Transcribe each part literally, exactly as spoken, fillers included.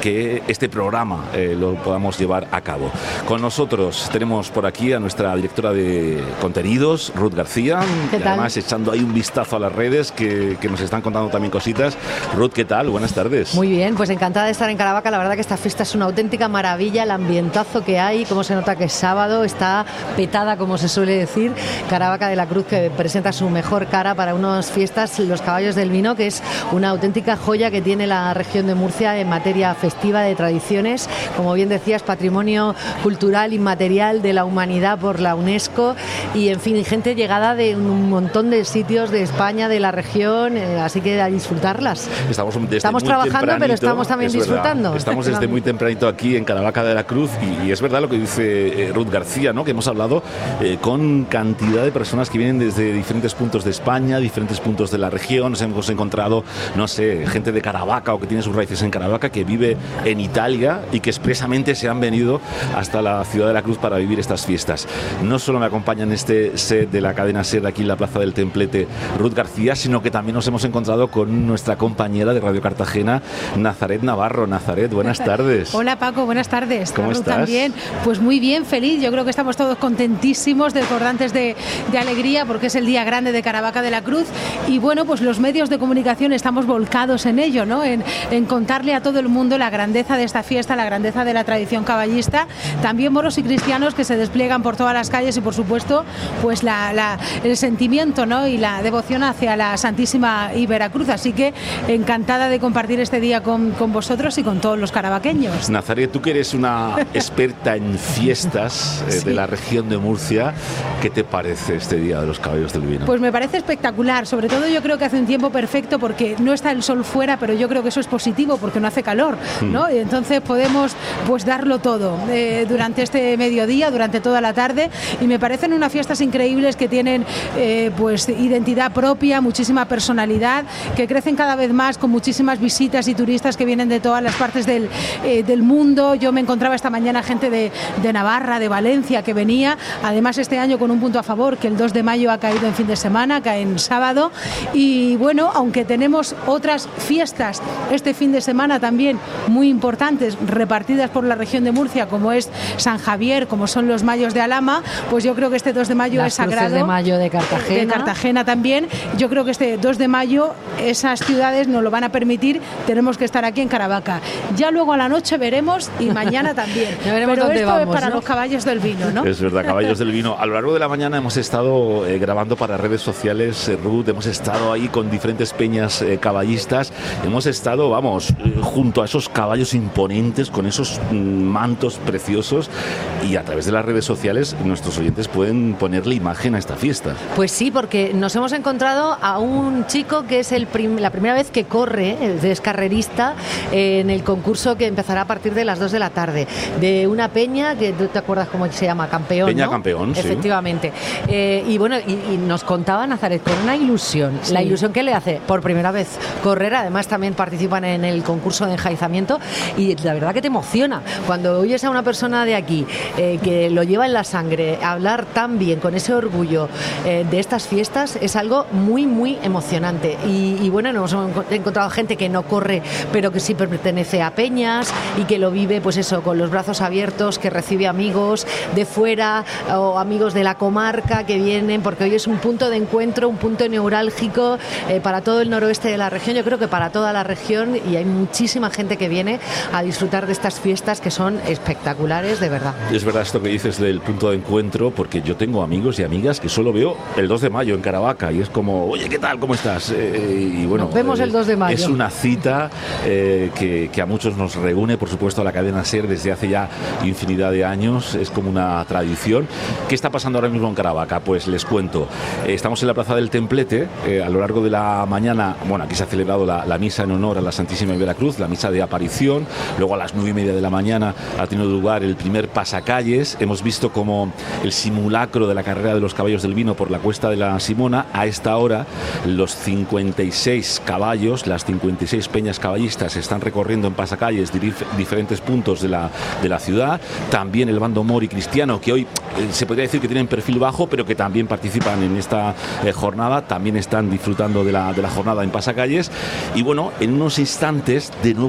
que este programa eh, lo podamos llevar a cabo. Con nosotros tenemos por aquí a nuestra directora de contenidos, Ruth García, ¿Qué y tal? además echando ahí un vistazo a las redes que, que nos están contando también cositas. Ruth, ¿qué tal? Buenas tardes. Muy bien, pues encantada de estar en Caravaca. La verdad que esta fiesta es una auténtica maravilla, el ambientazo que hay, cómo se nota que es sábado, está petada, como se suele decir. Caravaca de la Cruz, que presenta su mejor cara para unas fiestas, los Caballos del Vino, que es una auténtica joya que tiene la región de Murcia en materia festiva, de tradiciones. Como bien decías, patrimonio cultural inmaterial de la humanidad por la UNESCO, y en fin, y gente llegada de un montón de sitios de España, de la región, eh, así que a disfrutarlas. Estamos, desde estamos muy trabajando, pero estamos también es verdad, disfrutando. Estamos desde muy tempranito aquí en Caravaca de la Cruz, y, y es verdad lo que dice eh, Ruth García, ¿no? Que hemos hablado eh, con cantidad de personas que vienen desde diferentes puntos de España, diferentes puntos de la región. Nos hemos encontrado, no sé, gente de Caravaca o que tiene sus raíces en Caravaca, que vive en Italia y que expresamente se han venido hasta la ciudad de la Cruz para vivir estas fiestas. No solo me acompaña en este set de la cadena SER aquí en la Plaza del Templete Ruth García, sino que también nos hemos encontrado con nuestra compañera de Radio Cartagena, Nazaret Navarro. Nazaret, buenas tardes. Hola Paco, buenas tardes. ¿Cómo Ruth estás? También, pues muy bien, feliz. Yo creo que estamos todos contentísimos, desbordantes de, de alegría, porque es el día grande de Caravaca de la Cruz, y bueno, pues los medios de comunicación estamos volcados en ello, ¿no? En, en contarle a todo el mundo la grandeza de esta fiesta, la grandeza de la tradición caballista, también moros y cristianos que se despliegan por todas las calles, y por supuesto pues la, la, el sentimiento, ¿no? Y la devoción hacia la Santísima y Veracruz. Así que encantada de compartir este día con, con vosotros y con todos los caravaqueños. Nazaret, tú que eres una experta en fiestas eh, Sí. de la región de Murcia, ¿qué te parece este Día de los Caballos del Vino? Pues me parece espectacular, sobre todo yo creo que hace un tiempo perfecto, porque no está el sol fuera, pero yo creo que eso es positivo porque no hace calor, ¿no? Y entonces podemos pues darlo todo eh, durante este mediodía, durante toda la tarde, y me parecen unas fiestas increíbles que tienen eh, pues identidad propia, muchísima personalidad, que crecen cada vez más con muchísimas visitas y turistas que vienen de todas las partes del, eh, del mundo. Yo me encontraba esta mañana gente de, de Navarra, de Valencia, que venía, además este año con un punto a favor, que el dos de mayo ha caído en fin de semana, cae en sábado, y bueno, aunque tenemos otras fiestas este fin de semana también muy importantes, repartidas por la región de Murcia, como es San Javier, como son los Mayos de Alhama, pues yo creo que este dos de mayo Las es sagrado. Cruces de Mayo de Cartagena. De Cartagena también. Yo creo que este dos de mayo esas ciudades nos lo van a permitir, tenemos que estar aquí en Caravaca. Ya luego a la noche veremos, y mañana también. Ya veremos Pero dónde esto vamos, es para ¿no? los caballos del vino, ¿no? Es verdad, Caballos del Vino. A lo largo de la mañana hemos estado eh, grabando para redes sociales, eh, Ruth, hemos estado ahí con diferentes peñas eh, caballistas, hemos estado, vamos, eh, junto a esos caballos imponentes, con esos mm, mantos preciosos, y a través de las redes sociales nuestros oyentes pueden ponerle imagen a esta fiesta. Pues sí, porque nos hemos encontrado a un chico que es el prim- la primera vez que corre, es carrerista, eh, en el concurso que empezará a partir de las dos de la tarde, de una peña que tú te acuerdas cómo se llama, Campeón, Peña ¿no? Campeón, sí. Efectivamente. Eh, y bueno, y, y nos contaba Nazaret con una ilusión, Sí. la ilusión que le hace por primera vez correr, además también participan en el concurso de enjaizamiento, y la verdad que te emociona cuando oyes a una persona de aquí eh, que lo lleva en la sangre, hablar tan bien, con ese orgullo eh, de estas fiestas, es algo muy, muy emocionante. Y, y bueno, nos hemos encontrado gente que no corre, pero que sí pertenece a peñas y que lo vive, pues eso, con los brazos abiertos, que recibe amigos de fuera o amigos de la comarca que vienen, porque hoy es un punto de encuentro, un punto neurálgico eh, para todo el noroeste de la región, yo creo que para toda la región, y hay muchísima gente que viene a disfrutar de estas fiestas que son espectaculares, de verdad. Es verdad esto que dices del punto de encuentro, porque yo tengo amigos y amigas que solo veo el dos de mayo en Caravaca, y es como, oye, ¿qué tal? ¿Cómo estás? Eh, y bueno, Nos vemos eh, el dos de mayo. Es una cita eh, que, que a muchos nos reúne, por supuesto, a la cadena SER desde hace ya infinidad de años, es como una tradición. ¿Qué está pasando ahora mismo en Caravaca? Pues les cuento. Eh, estamos en la Plaza del Templete, eh, a lo largo de la mañana, bueno, aquí se ha celebrado la, la misa en honor a la Santísima y Veracruz, la misa de aparición, luego a las nueve y media de la mañana ha tenido lugar el primer pasacalles, hemos visto como el simulacro de la carrera de los caballos del vino por la Cuesta de la Simona. A esta hora los cincuenta y seis caballos, las cincuenta y seis peñas caballistas están recorriendo en pasacalles dif diferentes puntos de la, de la ciudad, también el bando mori cristiano, que hoy eh, se podría decir que tienen perfil bajo, pero que también participan en esta eh, jornada, también están disfrutando de la, de la jornada en pasacalles. Y bueno, en unos instantes, de nuevo todas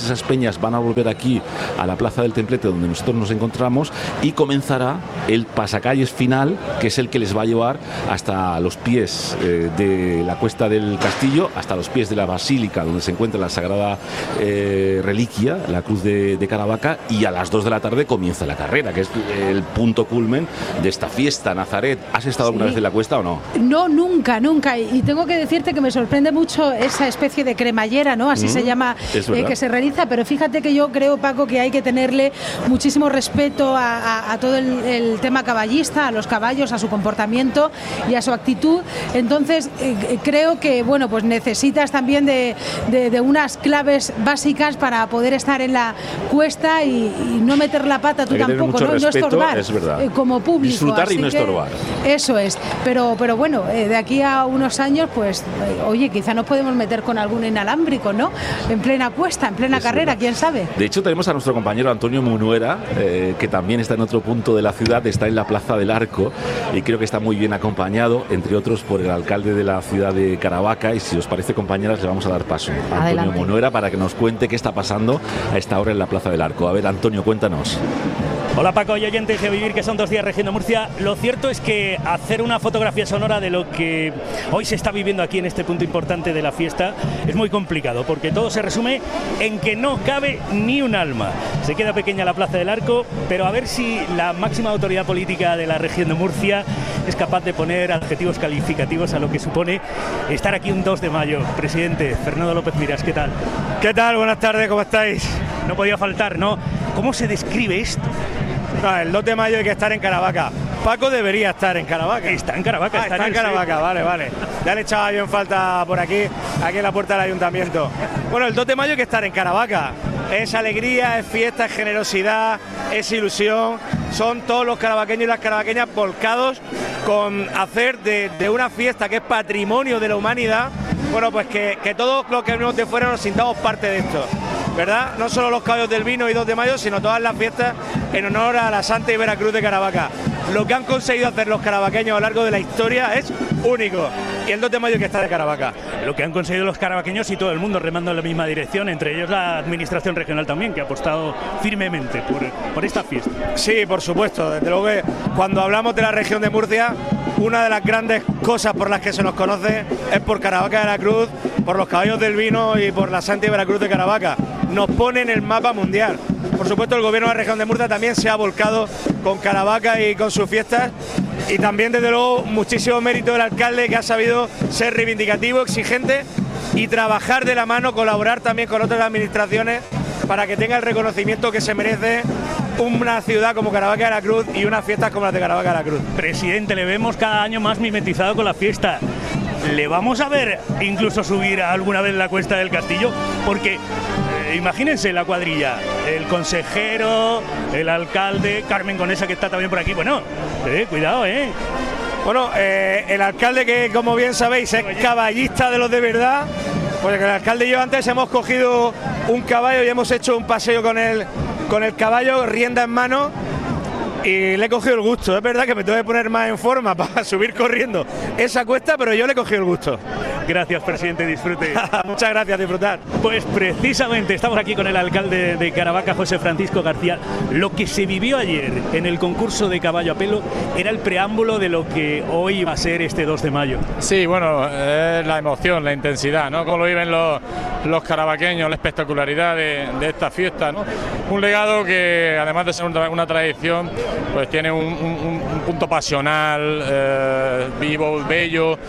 esas peñas van a volver aquí a la Plaza del Templete, donde nosotros nos encontramos, y comenzará el pasacalles final, que es el que les va a llevar hasta los pies eh, de la cuesta del castillo, hasta los pies de la basílica, donde se encuentra la sagrada eh, reliquia, la cruz de, de Caravaca, y a las dos de la tarde comienza la carrera, que es el punto culmen de esta fiesta. Nazaret, ¿has estado sí. alguna vez en la cuesta o no? No, nunca, nunca. Y tengo que decirte que me sorprende mucho esa especie de cremallera, ¿no? Así mm, se llama, eh, que se realiza, pero fíjate que yo creo, Paco, que hay que tenerle muchísimo respeto a, a, a todo el, el tema caballista, a los caballos, a su comportamiento y a su actitud. Entonces, eh, creo que, bueno, pues necesitas también de, de, de unas claves básicas para poder estar en la cuesta y, y no meter la pata tú tampoco, ¿no? Respeto, no estorbar, es verdad. Eh, como público. Disfrutar y no estorbar. Eso es. Pero, pero bueno, eh, de aquí a unos años, pues, eh, oye, quizá nos podemos meter con algún inalámbrico, ¿no? En plena cuesta, en plena es carrera, verdad. ¿Quién sabe? De hecho, tenemos a nuestro compañero Antonio Munuera, eh, que también está en otro punto de la ciudad, está en la Plaza del Arco, y creo que está muy bien acompañado, entre otros, por el alcalde de la ciudad de Caravaca. Y si os parece, compañeras, le vamos a dar paso a Antonio Adelante. Munuera para que nos cuente qué está pasando a esta hora en la Plaza del Arco. A ver, Antonio, cuéntanos. Hola Paco y oyentes de Vivir, que son dos días regiendo Murcia. Lo cierto es que hacer una fotografía sonora de lo que hoy se está viviendo aquí en este punto importante de la fiesta es muy complicado, porque todo se resume en que no cabe ni un alma. Se queda pequeña la Plaza del Arco, pero a ver si la máxima autoridad política de la región de Murcia es capaz de poner adjetivos calificativos a lo que supone estar aquí un dos de mayo. Presidente Fernando López Miras, ¿qué tal? ¿Qué tal? Buenas tardes, ¿cómo estáis? No podía faltar, ¿no? ¿Cómo se describe esto? No, el dos de mayo hay que estar en Caravaca. Paco debería estar en Caravaca. Está en Caravaca. Ah, está, está en, en Caravaca, sí. vale, vale. Ya le echaba yo en falta por aquí, aquí en la puerta del ayuntamiento. Bueno, el dos de mayo hay que estar en Caravaca. Es alegría, es fiesta, es generosidad, es ilusión. Son todos los caravaqueños y las caravaqueñas volcados con hacer de, de una fiesta que es patrimonio de la humanidad, bueno, pues que, que todos los que venimos de fuera nos sintamos parte de esto, ¿verdad? No solo los caballos del vino y dos de mayo, sino todas las fiestas en honor a la Santa y Veracruz de Caravaca. Lo que han conseguido hacer los caravaqueños a lo largo de la historia es único. Y el dos de mayo hay que estar de Caravaca. Lo que han conseguido los caravaqueños y todo el mundo remando en la misma dirección, entre ellos la administración regional también, que ha apostado firmemente por, por esta fiesta. Sí, por supuesto. Desde luego que cuando hablamos de la región de Murcia, una de las grandes cosas por las que se nos conoce es por Caravaca de la Cruz, por los caballos del vino y por la Santa y Veracruz de Caravaca. Nos pone en el mapa mundial. Por supuesto, el gobierno de la región de Murcia también se ha volcado con Caravaca y con sus fiestas, y también, desde luego, muchísimo mérito del alcalde, que ha sabido ser reivindicativo, exigente y trabajar de la mano, colaborar también con otras administraciones para que tenga el reconocimiento que se merece una ciudad como Caravaca de la Cruz y unas fiestas como las de Caravaca de la Cruz. Presidente, le vemos cada año más mimetizado con la fiesta. ¿Le vamos a ver incluso subir alguna vez la cuesta del castillo? Porque eh, imagínense la cuadrilla, el consejero, el alcalde, Carmen Conesa, que está también por aquí. Bueno, eh, cuidado, ¿eh? Bueno, eh, el alcalde, que como bien sabéis es caballista de los de verdad, porque el alcalde y yo antes hemos cogido un caballo y hemos hecho un paseo con el, con el caballo, rienda en mano, y le he cogido el gusto. Es verdad que me tengo que poner más en forma para subir corriendo esa cuesta, pero yo le he cogido el gusto. Gracias, presidente, disfrute. Muchas gracias, disfrutar. Pues precisamente estamos aquí con el alcalde de Caravaca, José Francisco García. Lo que se vivió ayer en el concurso de caballo a pelo era el preámbulo de lo que hoy va a ser este dos de mayo. Sí, bueno, es la emoción, la intensidad, ¿no? Cómo lo viven los, los caravaqueños, la espectacularidad de, de esta fiesta, ¿no? Un legado que, además de ser una, una tradición, pues tiene un, un, un punto pasional, eh, vivo, bello,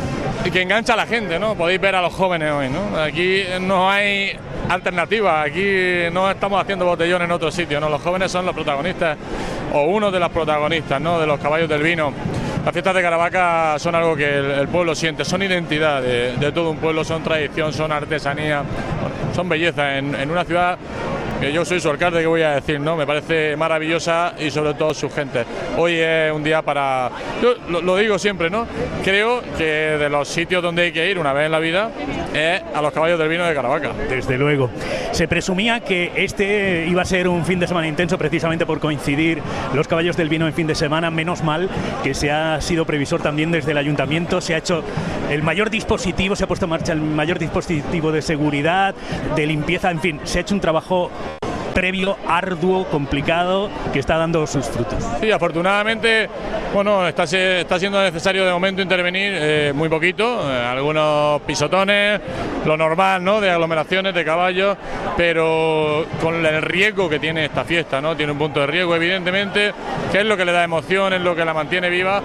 y que engancha a la gente, ¿no? Podéis ver a los jóvenes hoy, ¿no? Aquí no hay alternativa, aquí no estamos haciendo botellón en otro sitio, ¿no? Los jóvenes son los protagonistas, o uno de los protagonistas, ¿no? De los caballos del vino. Las fiestas de Caravaca son algo que el, el pueblo siente, son identidad de, de todo un pueblo, son tradición, son artesanía, son belleza en, en una ciudad que yo soy su alcalde, ¿qué voy a decir, no? Me parece maravillosa y sobre todo su gente. Hoy es un día para... Yo lo, lo digo siempre, ¿no? Creo que de los sitios donde hay que ir una vez en la vida es a los caballos del vino de Caravaca. Desde luego. Se presumía que este iba a ser un fin de semana intenso precisamente por coincidir los caballos del vino en fin de semana. Menos mal que se ha sido previsor también desde el ayuntamiento. Se ha hecho el mayor dispositivo, se ha puesto en marcha el mayor dispositivo de seguridad, de limpieza, en fin, se ha hecho un trabajo previo, arduo, complicado, que está dando sus frutos. Sí, afortunadamente, bueno, está, está siendo necesario de momento intervenir eh, muy poquito, eh, algunos pisotones, lo normal, ¿no?, de aglomeraciones de caballos, pero con el riesgo que tiene esta fiesta, ¿no? Tiene un punto de riesgo, evidentemente, que es lo que le da emoción, es lo que la mantiene viva,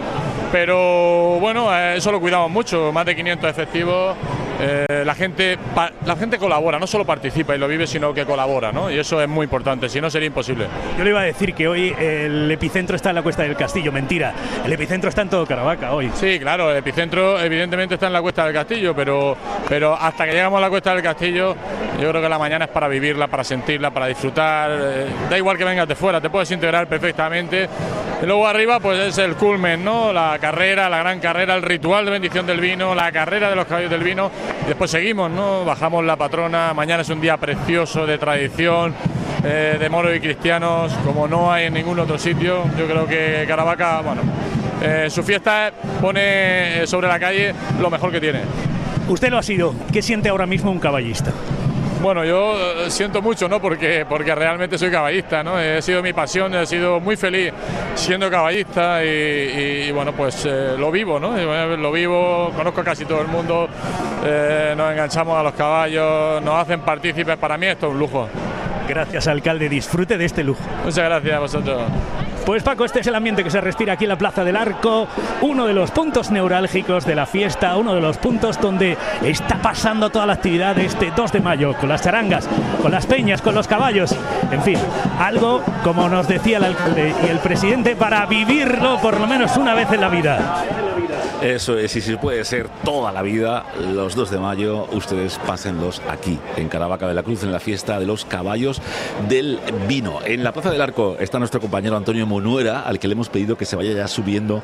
pero bueno, eh, eso lo cuidamos mucho, más de quinientos efectivos. Eh, la gente la gente colabora, no solo participa y lo vive, sino que colabora, ¿no? Y eso es muy importante, si no sería imposible. Yo le iba a decir que hoy el epicentro está en la Cuesta del Castillo, mentira, el epicentro está en todo Caravaca hoy. Sí, claro, el epicentro evidentemente está en la Cuesta del Castillo, pero, pero hasta que llegamos a la Cuesta del Castillo, yo creo que la mañana es para vivirla, para sentirla, para disfrutar, eh, da igual que vengas de fuera, te puedes integrar perfectamente. Y luego arriba pues es el culmen, ¿no? La carrera, la gran carrera, el ritual de bendición del vino, la carrera de los caballos del vino. Y después seguimos, ¿no? Bajamos la patrona, mañana es un día precioso de tradición, eh, de moros y cristianos, como no hay en ningún otro sitio. Yo creo que Caravaca, bueno, eh, su fiesta pone sobre la calle lo mejor que tiene. Usted lo ha sido, ¿qué siente ahora mismo un caballista? Bueno, yo siento mucho, ¿no? Porque, porque realmente soy caballista, ¿no? He sido mi pasión, he sido muy feliz siendo caballista y, y, y bueno, pues eh, lo vivo, ¿no? Lo vivo, conozco a casi todo el mundo, eh, nos enganchamos a los caballos, nos hacen partícipes, para mí esto es un lujo. Gracias, alcalde, disfrute de este lujo. Muchas gracias a vosotros. Pues Paco, este es el ambiente que se respira aquí en la Plaza del Arco, uno de los puntos neurálgicos de la fiesta, uno de los puntos donde está pasando toda la actividad de este dos de mayo, con las charangas, con las peñas, con los caballos, en fin, algo, como nos decía el alcalde y el presidente, para vivirlo por lo menos una vez en la vida. Eso es, y si puede ser toda la vida, los dos de mayo, ustedes pásenlos aquí, en Caravaca de la Cruz, en la fiesta de los caballos del vino. En la Plaza del Arco está nuestro compañero Antonio Monuera, al que le hemos pedido que se vaya ya subiendo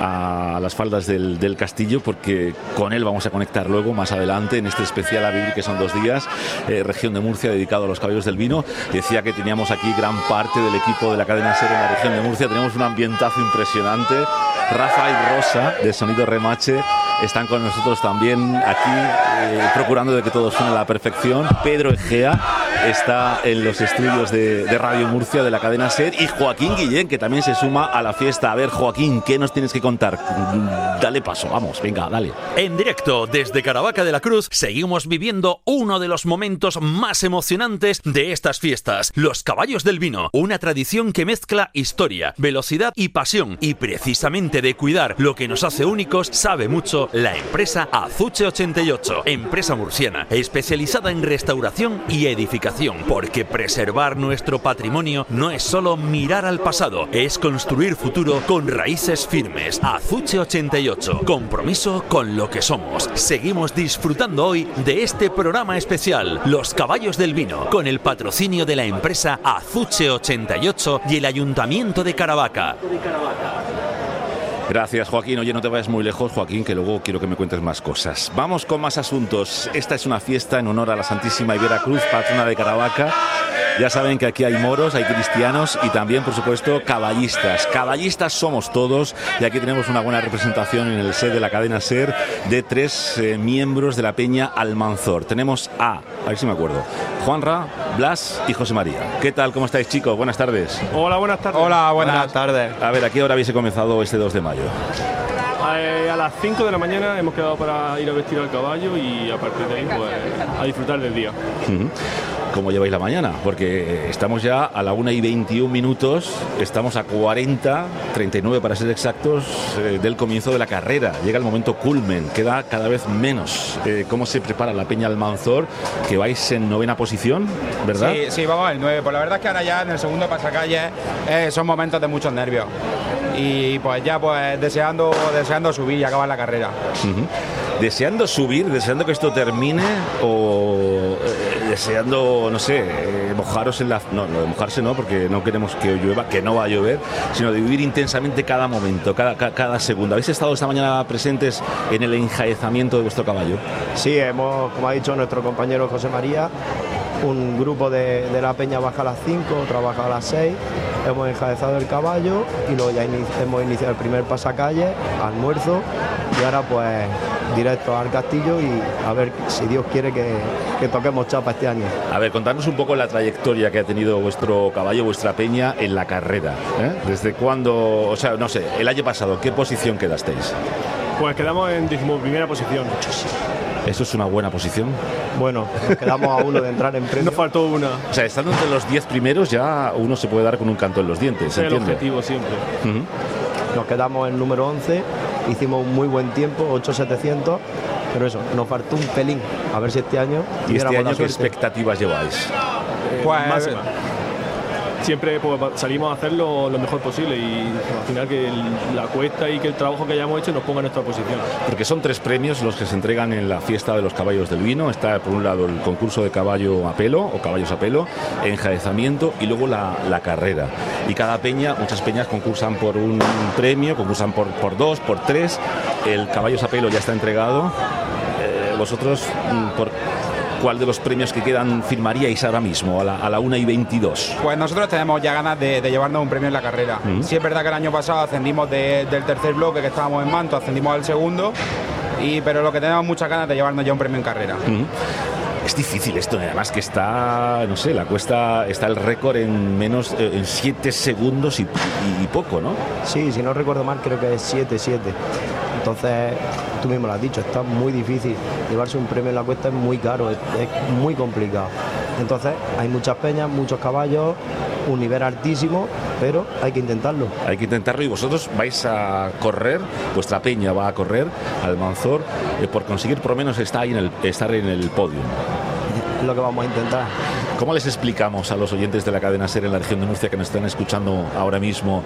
a las faldas del, del castillo, porque con él vamos a conectar luego, más adelante, en este especial a vivir, que son dos días, eh, región de Murcia, dedicado a los caballos del vino. Decía que teníamos aquí gran parte del equipo de la cadena SER en la región de Murcia, tenemos un ambientazo impresionante. Rafa y Rosa, de Sonido Remache, están con nosotros también aquí, eh, procurando de que todo suene a la perfección. Pedro Egea está en los estudios de, de Radio Murcia, de la cadena SER, y Joaquín Guillén, que también se suma a la fiesta. A ver, Joaquín, ¿qué nos tienes que contar? Dale paso, vamos, venga, dale. En directo desde Caravaca de la Cruz, seguimos viviendo uno de los momentos más emocionantes de estas fiestas, los caballos del vino, una tradición que mezcla historia, velocidad y pasión, y precisamente de cuidar lo que nos hace únicos sabe mucho la empresa Azuche ochenta y ocho, empresa murciana especializada en restauración y edificación, porque preservar nuestro patrimonio no es solo mirar al pasado, es construir futuro con raíces firmes. Azuche ochenta y ocho, compromiso con lo que somos. Seguimos disfrutando hoy de este programa especial, Los Caballos del Vino, con el patrocinio de la empresa Azuche ochenta y ocho y el Ayuntamiento de Caravaca. Gracias, Joaquín. Oye, no te vayas muy lejos, Joaquín, que luego quiero que me cuentes más cosas. Vamos con más asuntos. Esta es una fiesta en honor a la Santísima Ibera Cruz, patrona de Caravaca. Ya saben que aquí hay moros, hay cristianos y también, por supuesto, caballistas. Caballistas somos todos, y aquí tenemos una buena representación en el set de la cadena SER de tres eh, miembros de la Peña Almanzor. Tenemos a, a ver si me acuerdo, Juanra, Blas y José María. ¿Qué tal? ¿Cómo estáis, chicos? Buenas tardes. Hola, buenas tardes. Hola, buenas, buenas tardes. A ver, ¿a qué hora habéis comenzado este dos de mayo? Eh, a las cinco de la mañana hemos quedado para ir a vestir al caballo y a partir de ahí pues, a disfrutar del día. Uh-huh. ¿Cómo lleváis la mañana? Porque estamos ya a la una y veintiún minutos, estamos a cuarenta, treinta y nueve para ser exactos, eh, del comienzo de la carrera. Llega el momento culmen, queda cada vez menos. Eh, ¿Cómo se prepara la Peña Almanzor? Que vais en novena posición, ¿verdad? Sí, sí, vamos al nueve. Pues la verdad es que ahora ya en el segundo pasacalle eh, son momentos de muchos nervios. Y pues ya pues deseando, deseando subir y acabar la carrera. Uh-huh. Deseando subir, deseando que esto termine, o deseando, no sé, eh, mojaros en la... No, no, de mojarse no, porque no queremos que llueva, que no va a llover, sino de vivir intensamente cada momento, cada, cada, cada segundo. ¿Habéis estado esta mañana presentes en el enjaezamiento de vuestro caballo? Sí, hemos, como ha dicho nuestro compañero José María, un grupo de, de la peña baja a las cinco, otra baja a las seis, hemos enjaezado el caballo y luego ya inici hemos iniciado el primer pasacalle, almuerzo, y ahora pues directo al castillo y a ver si Dios quiere que, que toquemos chapa este año. A ver, contadnos un poco la trayectoria que ha tenido vuestro caballo, vuestra peña en la carrera, ¿eh? ¿Desde cuándo? O sea, no sé, el año pasado, ¿qué posición quedasteis? Pues quedamos en decimoprimera posición. ¿Eso es una buena posición? Bueno, nos quedamos a uno de entrar en premio. Nos faltó una. O sea, estando entre los diez primeros ya uno se puede dar con un canto en los dientes. Ese es el objetivo siempre. Uh-huh. Nos quedamos en número once, hicimos un muy buen tiempo, ocho setecientos, pero eso, nos faltó un pelín. A ver si este año... ¿Y este año qué expectativas lleváis? Eh, pues... Más, siempre pues, salimos a hacerlo lo mejor posible y al final que el, la cuesta y que el trabajo que hayamos hecho nos ponga en nuestra posición. Porque son tres premios los que se entregan en la fiesta de los caballos del vino. Está por un lado el concurso de caballo a pelo o caballos a pelo, enjaezamiento y luego la, la carrera. Y cada peña, muchas peñas concursan por un premio, concursan por, por dos, por tres. El caballos a pelo ya está entregado. Eh, vosotros, por... ¿Cuál de los premios que quedan firmaríais ahora mismo, a la, a la una y veintidós? Pues nosotros tenemos ya ganas de, de llevarnos un premio en la carrera. Uh-huh. Sí es verdad que el año pasado ascendimos de, del tercer bloque, que estábamos en Manto, ascendimos al segundo, y, pero lo que tenemos muchas ganas de llevarnos ya un premio en carrera. Uh-huh. Es difícil esto, además que está, no sé, la cuesta, está el récord en menos, eh, en siete segundos y, y, y poco, ¿no? Sí, si no recuerdo mal, creo que es siete siete. Entonces, tú mismo lo has dicho, está muy difícil. Llevarse un premio en la cuesta es muy caro, es, es muy complicado. Entonces, hay muchas peñas, muchos caballos, un nivel altísimo, pero hay que intentarlo. Hay que intentarlo y vosotros vais a correr, vuestra peña va a correr al Manzor eh, por conseguir por lo menos estar, ahí en el, estar en el podio. Es lo que vamos a intentar. ¿Cómo les explicamos a los oyentes de la cadena SER en la región de Murcia que nos están escuchando ahora mismo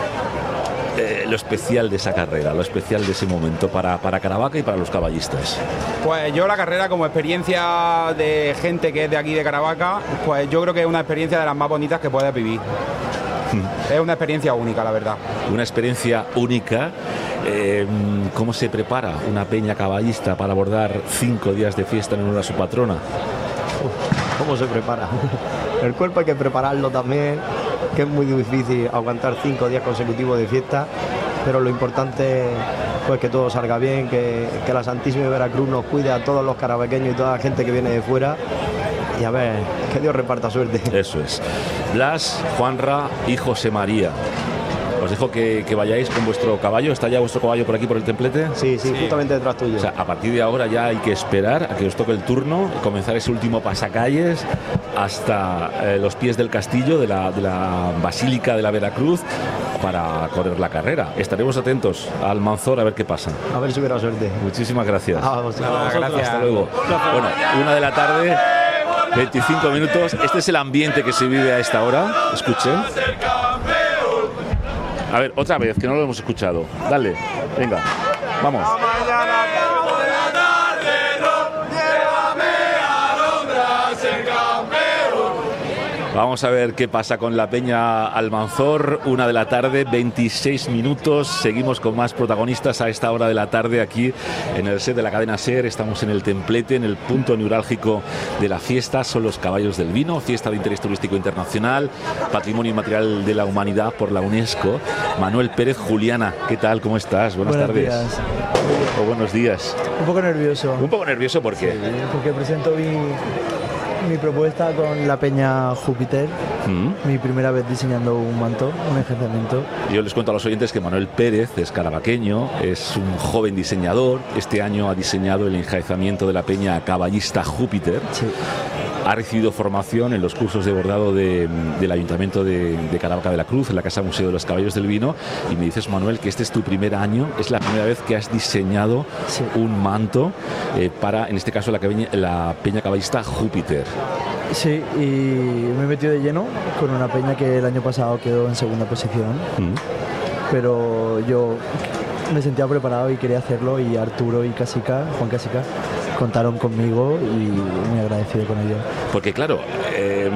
Eh, lo especial de esa carrera, lo especial de ese momento para, para Caravaca y para los caballistas? Pues yo la carrera, como experiencia de gente que es de aquí de Caravaca, pues yo creo que es una experiencia de las más bonitas que puedes vivir. Hmm. Es una experiencia única, la verdad. Una experiencia única. Eh, ¿Cómo se prepara una peña caballista para abordar cinco días de fiesta en honor a su patrona? Uf, ¿cómo se prepara? El cuerpo hay que prepararlo también, que es muy difícil aguantar cinco días consecutivos de fiesta, pero lo importante es pues, que todo salga bien, que, que la Santísima Veracruz nos cuide a todos los carabaqueños y toda la gente que viene de fuera, y a ver, que Dios reparta suerte. Eso es. Blas, Juanra y José María. Os dejo que, que vayáis con vuestro caballo. ¿Está ya vuestro caballo por aquí, por el templete? Sí, sí, sí, justamente detrás tuyo. O sea, a partir de ahora ya hay que esperar a que os toque el turno, comenzar ese último pasacalles hasta eh, los pies del castillo de la, de la Basílica de la Veracruz para correr la carrera. Estaremos atentos al Manzor a ver qué pasa. A ver si hubiera suerte. Muchísimas gracias. Ah, vamos, ah, gracias. Hasta luego. Bueno, una de la tarde, veinticinco minutos. Este es el ambiente que se vive a esta hora. Escuchen. A ver, otra vez, que no lo hemos escuchado. Dale, venga, vamos. Vamos a ver qué pasa con la peña Almanzor, una de la tarde, veintiséis minutos. Seguimos con más protagonistas a esta hora de la tarde aquí en el set de la cadena SER. Estamos en el templete, en el punto neurálgico de la fiesta. Son los caballos del vino, fiesta de interés turístico internacional, patrimonio inmaterial de la humanidad por la UNESCO. Manuel Pérez, Juliana, ¿qué tal? ¿Cómo estás? Buenas Buenos tardes. Días. O buenos días. Un poco nervioso. Un poco nervioso, ¿por qué? Sí, porque presento mi... mi propuesta con la peña Júpiter, mm. mi primera vez diseñando un manto, un enjaezamiento. Yo les cuento a los oyentes que Manuel Pérez es caravaqueño, es un joven diseñador. Este año ha diseñado el enjaezamiento de la peña caballista Júpiter. Sí. Ha recibido formación en los cursos de bordado de, del Ayuntamiento de, de Caravaca de la Cruz, en la Casa Museo de los Caballos del Vino. Y me dices, Manuel, que este es tu primer año, es la primera vez que has diseñado sí. un manto eh, para, en este caso, la, cabeña, la peña caballista Júpiter. Sí, y me he metido de lleno con una peña que el año pasado quedó en segunda posición. Mm. Pero yo me sentía preparado y quería hacerlo, y Arturo y Casica, Juan Casica, contaron conmigo y muy agradecido con ellos. Porque claro, eh,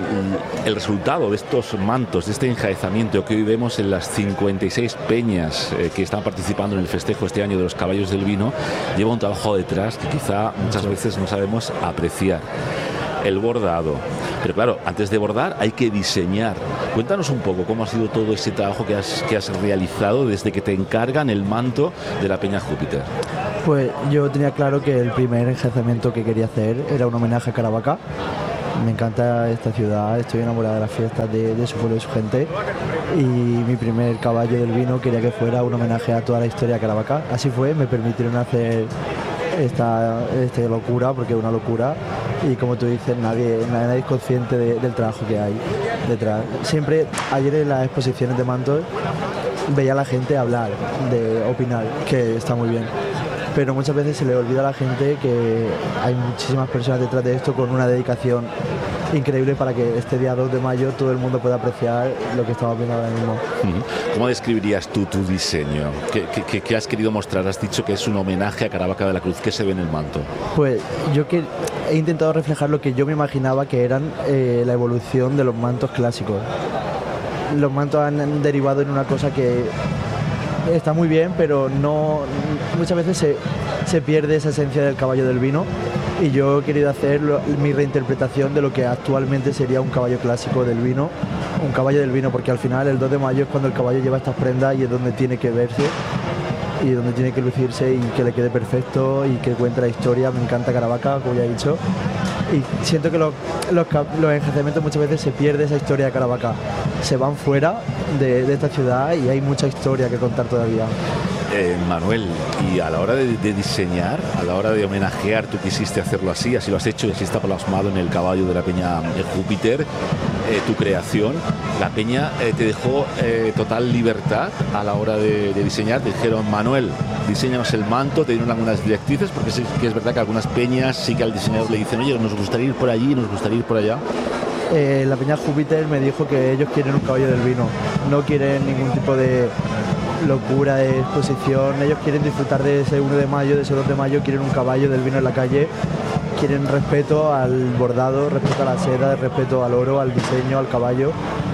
el resultado de estos mantos, de este enjaezamiento que hoy vemos en las cincuenta y seis peñas eh, que están participando en el festejo este año de los Caballos del Vino, lleva un trabajo detrás que quizá muchas veces no sabemos apreciar. El bordado. Pero claro, antes de bordar hay que diseñar. Cuéntanos un poco cómo ha sido todo ese trabajo que has, que has realizado desde que te encargan el manto de la Peña Júpiter. Pues yo tenía claro que el primer enjaezamiento que quería hacer era un homenaje a Caravaca. Me encanta esta ciudad, estoy enamorada de las fiestas, de, de su pueblo y su gente. Y mi primer caballo del vino quería que fuera un homenaje a toda la historia de Caravaca. Así fue, me permitieron hacer esta, esta locura, porque es una locura. Y como tú dices, nadie, nadie es consciente de, del trabajo que hay detrás. Siempre, ayer en las exposiciones de mantos, veía a la gente hablar, de opinar, que está muy bien. Pero muchas veces se le olvida a la gente que hay muchísimas personas detrás de esto con una dedicación increíble para que este día dos de mayo todo el mundo pueda apreciar lo que estamos viendo ahora mismo. ¿Cómo describirías tú tu diseño? ¿Qué, qué, qué has querido mostrar? Has dicho que es un homenaje a Caravaca de la Cruz. ¿Qué se ve en el manto? Pues yo que he intentado reflejar lo que yo me imaginaba que eran eh, la evolución de los mantos clásicos. Los mantos han derivado en una cosa que está muy bien, pero no muchas veces se, se pierde esa esencia del caballo del vino, y yo he querido hacer lo, mi reinterpretación de lo que actualmente sería un caballo clásico del vino, un caballo del vino, porque al final el dos de mayo es cuando el caballo lleva estas prendas y es donde tiene que verse y donde tiene que lucirse y que le quede perfecto y que cuente la historia. Me encanta Caravaca, como ya he dicho, y siento que los, los, los enjaezamientos muchas veces se pierde esa historia de Caravaca, se van fuera de, de esta ciudad y hay mucha historia que contar todavía. Eh, Manuel, y a la hora de, de diseñar, a la hora de homenajear, tú quisiste hacerlo así, así lo has hecho, así está plasmado en el caballo de la Peña Júpiter, eh, tu creación. La Peña eh, te dejó eh, total libertad a la hora de, de diseñar. Te dijeron, Manuel, diseñanos el manto, te dieron algunas directrices, porque sí que es verdad que algunas peñas sí que al diseñador le dicen, oye, nos gustaría ir por allí, nos gustaría ir por allá. Eh, la Peña Júpiter me dijo que ellos quieren un caballo del vino, no quieren ningún tipo de locura de exposición, ellos quieren disfrutar de ese uno de mayo, de ese dos de mayo, quieren un caballo del vino en la calle, quieren respeto al bordado, respeto a la seda, respeto al oro, al diseño, al caballo,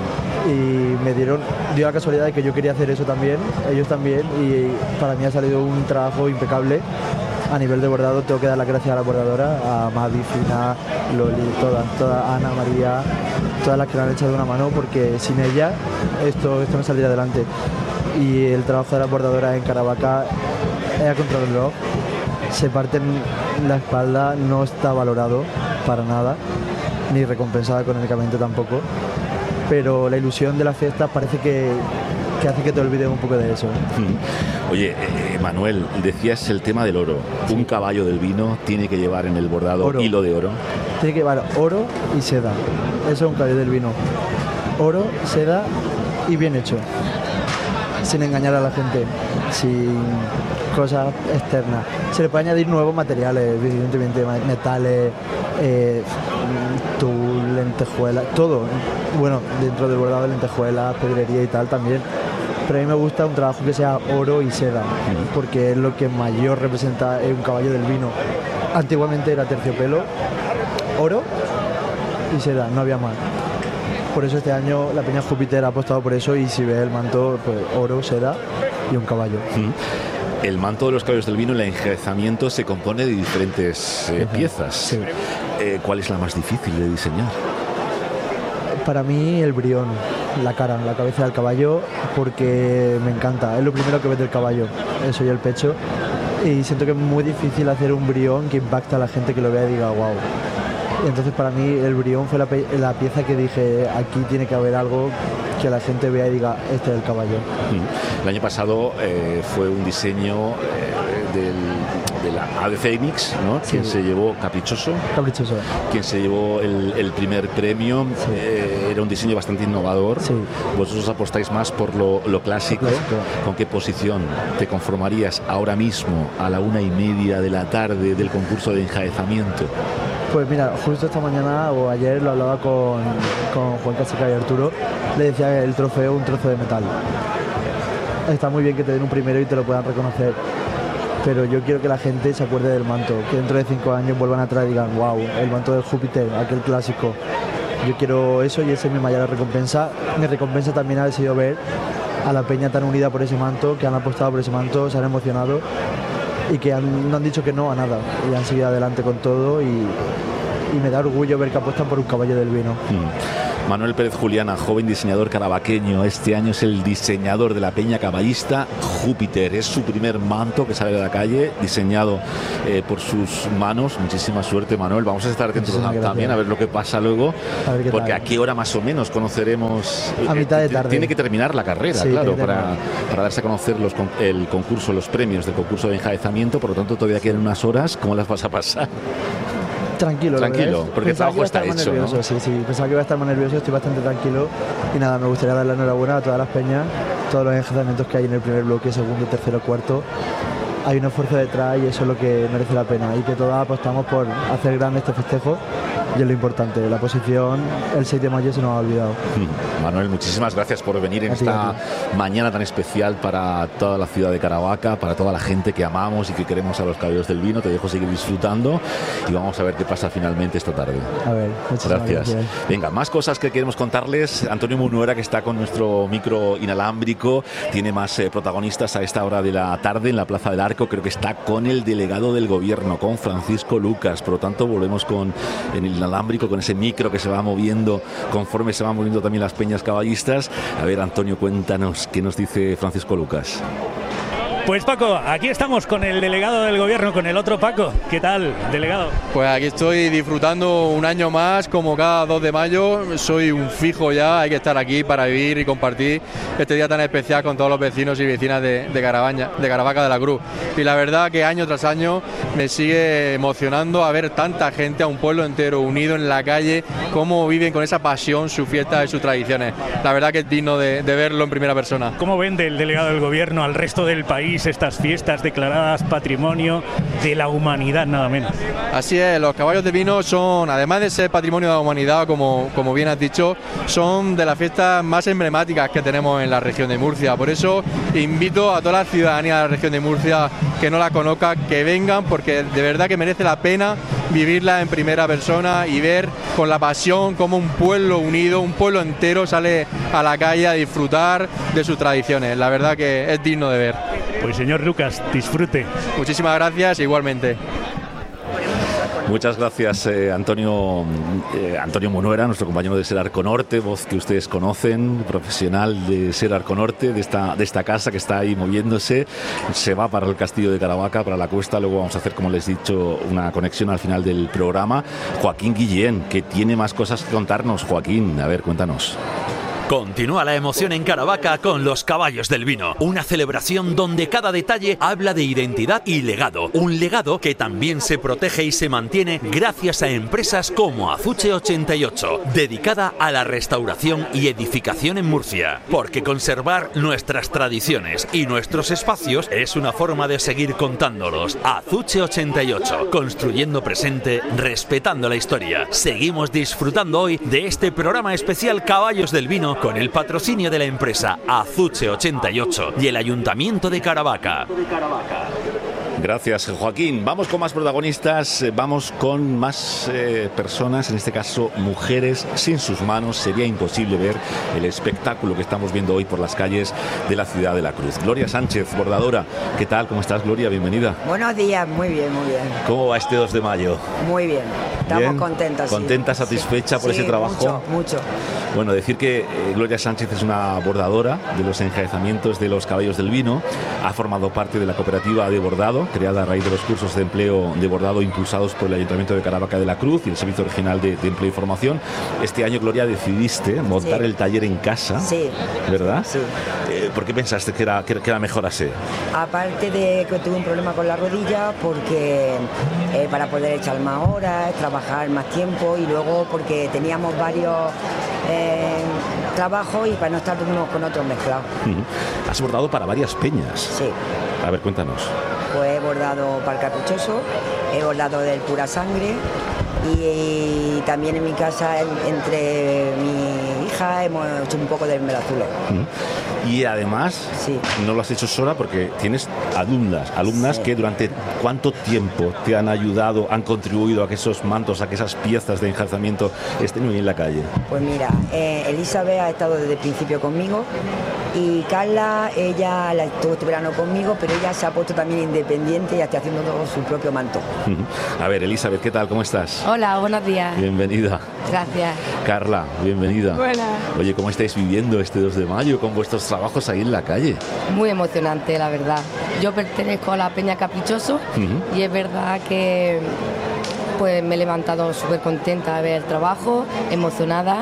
y me dieron, dio la casualidad de que yo quería hacer eso también, ellos también, y para mí ha salido un trabajo impecable. A nivel de bordado tengo que dar las gracias a la bordadora, a Mavi, Fina, Loli, todas, todas, Ana, María, todas las que lo han echado una mano, porque sin ella esto, esto no saldría adelante. Y el trabajo de la bordadora en Caravaca es a contrarreloj, se parten la espalda, no está valorado para nada, ni recompensado económicamente tampoco, pero la ilusión de las fiestas parece que, que hace que te olvides un poco de eso. Oye, eh, Manuel, decías el tema del oro. Un caballo del vino tiene que llevar en el bordado oro. Hilo de oro. Tiene que llevar oro y seda. Eso es un caballo del vino. Oro, seda y bien hecho. Sin engañar a la gente, sin cosas externas. Se le puede añadir nuevos materiales, evidentemente, metales, eh, tul, lentejuelas, todo. Bueno, dentro del bordado de lentejuelas, pedrería y tal también. Pero a mí me gusta un trabajo que sea oro y seda, porque es lo que mayor representa un caballo del vino. Antiguamente era terciopelo, oro y seda, no había más. Por eso este año la Peña Júpiter ha apostado por eso, y si ves el manto, pues oro, seda y un caballo. Mm. El manto de los caballos del vino, el enjaezamiento, se compone de diferentes eh, piezas. Sí. Eh, ¿Cuál es la más difícil de diseñar? Para mí el brión, la cara, la cabeza del caballo, porque me encanta, es lo primero que ves del caballo, eso y el pecho, y siento que es muy difícil hacer un brión que impacta a la gente que lo vea y diga wow. Entonces para mí el brión fue la, la pieza que dije, aquí tiene que haber algo que la gente vea y diga, este es el caballo. El año pasado eh, fue un diseño eh, del, de la Ave Fénix, ¿no? Sí. Quien se llevó Caprichoso. Caprichoso. Quien se llevó el, el primer premio. Sí. Eh, era un diseño bastante innovador. Sí. Vosotros apostáis más por lo, lo clásico. clásico. ¿Con qué posición te conformarías ahora mismo a la una y media de la tarde del concurso de enjaezamiento? Pues mira, justo esta mañana o ayer lo hablaba con, con Juan Caseca y Arturo, le decía el trofeo un trozo de metal. Está muy bien que te den un primero y te lo puedan reconocer, pero yo quiero que la gente se acuerde del manto, que dentro de cinco años vuelvan atrás y digan, wow, el manto del Júpiter, aquel clásico. Yo quiero eso y esa es mi mayor recompensa. Mi recompensa también ha sido ver a la peña tan unida por ese manto, que han apostado por ese manto, se han emocionado y que han, no han dicho que no a nada y han seguido adelante con todo y, y me da orgullo ver que apuestan por un caballo del vino. Mm. Manuel Pérez Juliana, joven diseñador carabaqueño, este año es el diseñador de la peña caballista Júpiter. Es su primer manto que sale de la calle, diseñado eh, por sus manos. Muchísima suerte, Manuel. Vamos a estar atentos también a ver lo que pasa luego, porque a qué hora más o menos conoceremos. A mitad de tarde. Tiene que terminar la carrera, sí, claro, para, para darse a conocer los, el concurso, los premios del concurso de enjaezamiento. Por lo tanto, todavía quedan unas horas. ¿Cómo las vas a pasar? Tranquilo, tranquilo, porque el trabajo está hecho, nervioso, ¿no? Sí, sí, pensaba que iba a estar más nervioso, estoy bastante tranquilo y nada, me gustaría dar la enhorabuena a todas las peñas, todos los enjaezamientos que hay en el primer bloque, segundo, tercero, cuarto. Hay un esfuerzo detrás y eso es lo que merece la pena y que todas apostamos por hacer grande este festejo y es lo importante, la posición el seis de mayo se nos ha olvidado. Manuel, muchísimas gracias por venir en esta mañana tan especial para toda la ciudad de Caravaca, para toda la gente que amamos y que queremos a los caballos del vino. Te dejo seguir disfrutando y vamos a ver qué pasa finalmente esta tarde. A ver, muchas gracias. gracias. Venga, más cosas que queremos contarles. Antonio Munuera, que está con nuestro micro inalámbrico, tiene más eh, protagonistas a esta hora de la tarde en la Plaza del Arco. Creo que está con el delegado del gobierno, con Francisco Lucas. Por lo tanto, volvemos con en el inalámbrico, con ese micro que se va moviendo conforme se van moviendo también las peñas caballistas. A ver, Antonio, cuéntanos qué nos dice Francisco Lucas. Pues Paco, aquí estamos con el delegado del gobierno, con el otro Paco. ¿Qué tal, delegado? Pues aquí estoy disfrutando un año más, como cada dos de mayo. Soy un fijo ya, hay que estar aquí para vivir y compartir este día tan especial con todos los vecinos y vecinas de, de, Carabaña, de Caravaca de la Cruz. Y la verdad que año tras año me sigue emocionando a ver tanta gente, a un pueblo entero unido en la calle, cómo viven con esa pasión sus fiestas y sus tradiciones. La verdad que es digno de, de verlo en primera persona. ¿Cómo ven del delegado del gobierno al resto del país estas fiestas declaradas Patrimonio de la Humanidad, nada menos? Así es, los caballos de vino son, además de ser Patrimonio de la Humanidad, como, como bien has dicho, son de las fiestas más emblemáticas que tenemos en la región de Murcia. Por eso invito a toda la ciudadanía de la región de Murcia que no la conozca, que vengan, porque de verdad que merece la pena vivirla en primera persona y ver con la pasión cómo un pueblo unido, un pueblo entero sale a la calle a disfrutar de sus tradiciones. La verdad que es digno de ver. Pues señor Lucas, disfrute. Muchísimas gracias, igualmente. Muchas gracias, eh, Antonio eh, Antonio Munuera, nuestro compañero de Ser Arco Norte, voz que ustedes conocen, profesional de Ser Arco Norte, de esta, de esta casa que está ahí moviéndose. Se va para el castillo de Caravaca, para la cuesta. Luego vamos a hacer, como les he dicho, una conexión al final del programa. Joaquín Guillén, que tiene más cosas que contarnos. Joaquín, a ver, cuéntanos. Continúa la emoción en Caravaca con los Caballos del Vino, una celebración donde cada detalle habla de identidad y legado, un legado que también se protege y se mantiene gracias a empresas como Azuche ochenta y ocho, dedicada a la restauración y edificación en Murcia, porque conservar nuestras tradiciones y nuestros espacios es una forma de seguir contándolos. Azuche ochenta y ocho, construyendo presente, respetando la historia. Seguimos disfrutando hoy de este programa especial Caballos del Vino, con el patrocinio de la empresa Azuche ochenta y ocho y el Ayuntamiento de Caravaca. Gracias, Joaquín. Vamos con más protagonistas, vamos con más eh, personas, en este caso mujeres sin sus manos. Sería imposible ver el espectáculo que estamos viendo hoy por las calles de la ciudad de la Cruz. Gloria Sánchez, bordadora. ¿Qué tal? ¿Cómo estás, Gloria? Bienvenida. Buenos días, muy bien, muy bien. ¿Cómo va este dos de mayo? Muy bien, estamos ¿Bien? contentas. ¿Contenta, sí. satisfecha sí, por sí, ese trabajo? Mucho, mucho. Bueno, decir que eh, Gloria Sánchez es una bordadora de los enjaezamientos de los Caballos del Vino. Ha formado parte de la cooperativa de bordado, creada a raíz de los cursos de empleo de bordado impulsados por el Ayuntamiento de Caravaca de la Cruz y el Servicio Regional de, de Empleo y Formación. Este año, Gloria, decidiste montar sí. el taller en casa, sí. ¿verdad? Sí. Eh, ¿Por qué pensaste que era, que, que era mejor así? Aparte de que tuve un problema con la rodilla, porque eh, para poder echar más horas, trabajar más tiempo, y luego porque teníamos varios eh, trabajos y para no estar unos con otros mezclados. Uh-huh. Has bordado para varias peñas. Sí. A ver, cuéntanos. Pues he bordado para el Caprichoso, he bordado del Pura Sangre y, y también en mi casa en, entre mi hija cejas, hemos hecho un poco de esmeralda. Y además, sí. no lo has hecho sola porque tienes alumnas, alumnas sí. que durante cuánto tiempo te han ayudado, han contribuido a que esos mantos, a que esas piezas de enjaezamiento estén hoy en la calle. Pues mira, eh, Elizabeth ha estado desde el principio conmigo y Carla, ella la estuvo este verano conmigo, pero ella se ha puesto también independiente y está haciendo todo su propio manto. A ver, Elizabeth, ¿qué tal? ¿Cómo estás? Hola, buenos días. Bienvenida. Gracias. Carla, bienvenida. Buenas. Oye, ¿cómo estáis viviendo este dos de mayo con vuestros trabajos ahí en la calle? Muy emocionante, la verdad. Yo pertenezco a la Peña Caprichoso uh-huh. y es verdad que pues me he levantado súper contenta de ver el trabajo, emocionada,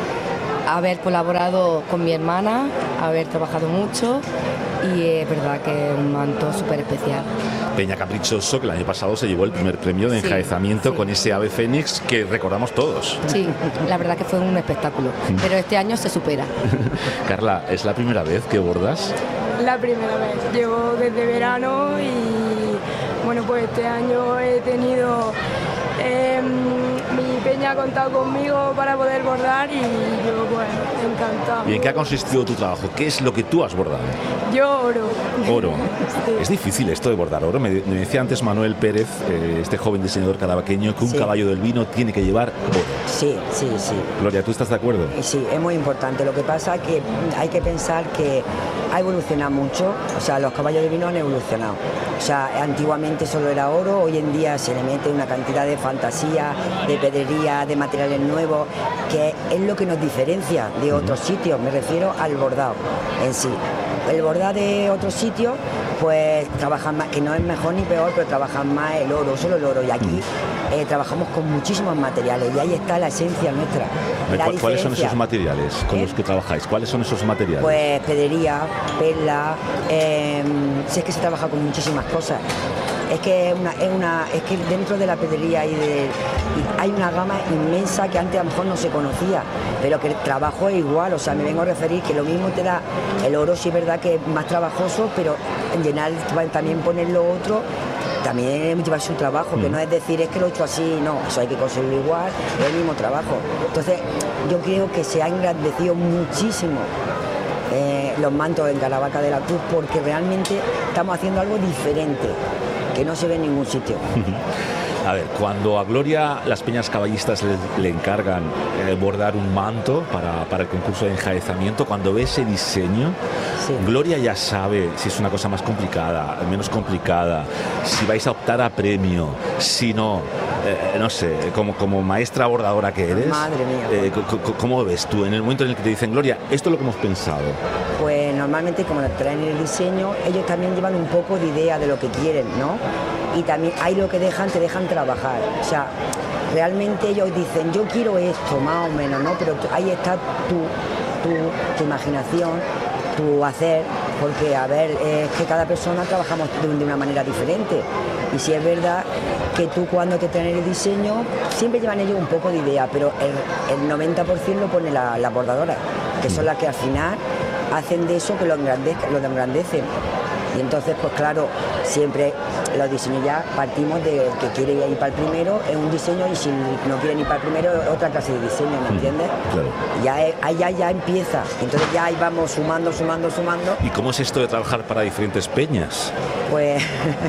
haber colaborado con mi hermana, haber trabajado mucho y es verdad que es un manto súper especial. Peña Caprichoso, que el año pasado se llevó el primer premio de enjaezamiento sí, sí. con ese ave fénix que recordamos todos. Sí, la verdad que fue un espectáculo, pero este año se supera. Carla, ¿es la primera vez que bordas? La primera vez, llevo desde verano y bueno, pues este año he tenido... Eh, mi peña ha contado conmigo para poder bordar y yo pues encantado. ¿Y en qué ha consistido tu trabajo? ¿Qué es lo que tú has bordado? Yo oro. Oro. Sí. Es difícil esto de bordar oro. Me, me decía antes Manuel Pérez, eh, este joven diseñador carabaqueño, que un sí. caballo del vino tiene que llevar oro. Sí, sí, sí. Gloria, ¿tú estás de acuerdo? Sí, es muy importante. Lo que pasa es que hay que pensar que ha evolucionado mucho. O sea, los caballos del vino han evolucionado. O sea, antiguamente solo era oro, hoy en día se le mete una cantidad de fantasía, de pedrería, de materiales nuevos, que es lo que nos diferencia de otros sitios. Me refiero al bordado en sí. El bordado de otros sitios, pues trabajan más, que no es mejor ni peor, pero trabajan más el oro, solo el oro. Y aquí eh, trabajamos con muchísimos materiales y ahí está la esencia nuestra. La ¿Cuáles diferencia. son esos materiales con ¿Eh? los que trabajáis? ¿Cuáles son esos materiales? Pues pedrería, perla, eh, si es que se trabaja con muchísimas cosas. Es que, una, es, una, es que dentro de la pedrería y de, y hay una gama inmensa que antes a lo mejor no se conocía, pero que el trabajo es igual. O sea, me vengo a referir que lo mismo te da el oro, sí es verdad que es más trabajoso, pero en llenar también poner lo otro también lleva su trabajo, mm. que no es decir es que lo he hecho así, no, eso hay que conseguirlo igual, es el mismo trabajo. Entonces yo creo que se ha engrandecido muchísimo eh, los mantos en Caravaca de la Cruz, porque realmente estamos haciendo algo diferente que no se ve en ningún sitio. A ver, cuando a Gloria las peñas caballistas le, le encargan eh, bordar un manto para, para el concurso de enjaezamiento, cuando ve ese diseño, sí. Gloria ya sabe si es una cosa más complicada, menos complicada, si vais a optar a premio, si no, eh, no sé, como, como maestra bordadora que eres. Madre mía. Eh, ¿Cómo ves tú en el momento en el que te dicen, Gloria, esto es lo que hemos pensado? Pues normalmente como nos traen el diseño, ellos también llevan un poco de idea de lo que quieren, ¿no? Y también hay lo que dejan, te dejan trabajar. O sea, realmente ellos dicen, yo quiero esto, más o menos, ¿no? Pero ahí está tu, tu, tu imaginación, tu hacer, porque, a ver, es que cada persona trabajamos de, de una manera diferente. Y si es verdad que tú cuando te traen el diseño, siempre llevan ellos un poco de idea, pero el, el noventa por ciento lo pone la, la bordadora, que son las que al final hacen de eso que lo engrandezcan, lo engrandecen. Y entonces, pues claro, siempre los diseños ya partimos de que quiere ir para el primero, es un diseño, y si no quieren ir para el primero, otra clase de diseño, ¿me entiendes? Claro. Ya, es, ya, ya empieza, entonces ya ahí vamos sumando, sumando, sumando. ¿Y cómo es esto de trabajar para diferentes peñas? Pues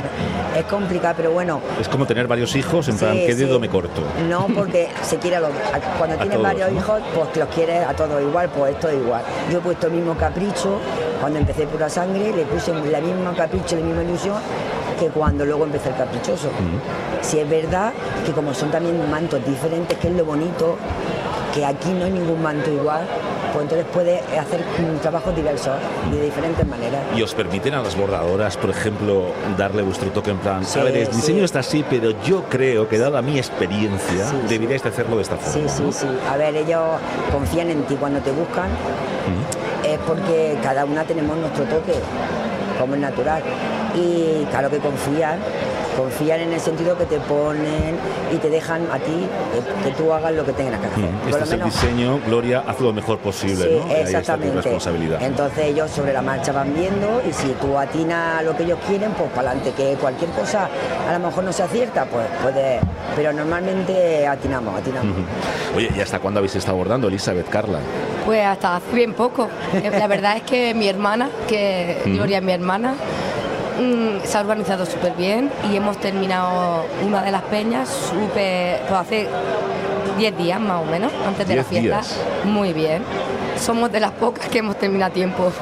es complicado, pero bueno. Es como tener varios hijos, en sí, plan, ¿qué dedo sí. me corto? No, porque se quiere a los, a, cuando tienes todos, varios ¿no? hijos, pues los quieres a todos igual, pues esto es igual. Yo he puesto el mismo capricho, cuando empecé Pura Sangre, le puse la misma capricho, la misma ilusión, que cuando luego empecé el Caprichoso. Mm. Si es verdad que como son también mantos diferentes, que es lo bonito, que aquí no hay ningún manto igual, pues entonces puedes hacer trabajos diversos, de diferentes maneras. ¿Y os permiten a las bordadoras, por ejemplo, darle vuestro toque en plan, sí, a ver, el sí. diseño está así, pero yo creo que dada mi experiencia, sí, deberíais de hacerlo de esta forma? Sí, sí, ¿no? sí. A ver, ellos confían en ti cuando te buscan, mm. es porque cada una tenemos nuestro toque, como es natural. Y claro que confían, confían en el sentido que te ponen y te dejan a ti que, que tú hagas lo que tengas que hacer. Mm, este es el diseño, Gloria, haz lo mejor posible, sí, ¿no? Exactamente. Ahí está tu responsabilidad. Entonces ellos sobre la marcha van viendo, y si tú atinas lo que ellos quieren, pues para adelante, que cualquier cosa a lo mejor no se acierta, pues puede, pero normalmente atinamos, atinamos. Uh-huh. Oye, ¿y hasta cuándo habéis estado bordando, Elizabeth, Carla? Pues hasta hace bien poco. La verdad es que mi hermana, que Gloria es mi hermana, mmm, se ha organizado súper bien y hemos terminado una de las peñas súper, pues hace diez días más o menos, antes de la fiesta. Días. Muy bien. Somos de las pocas que hemos terminado a tiempo.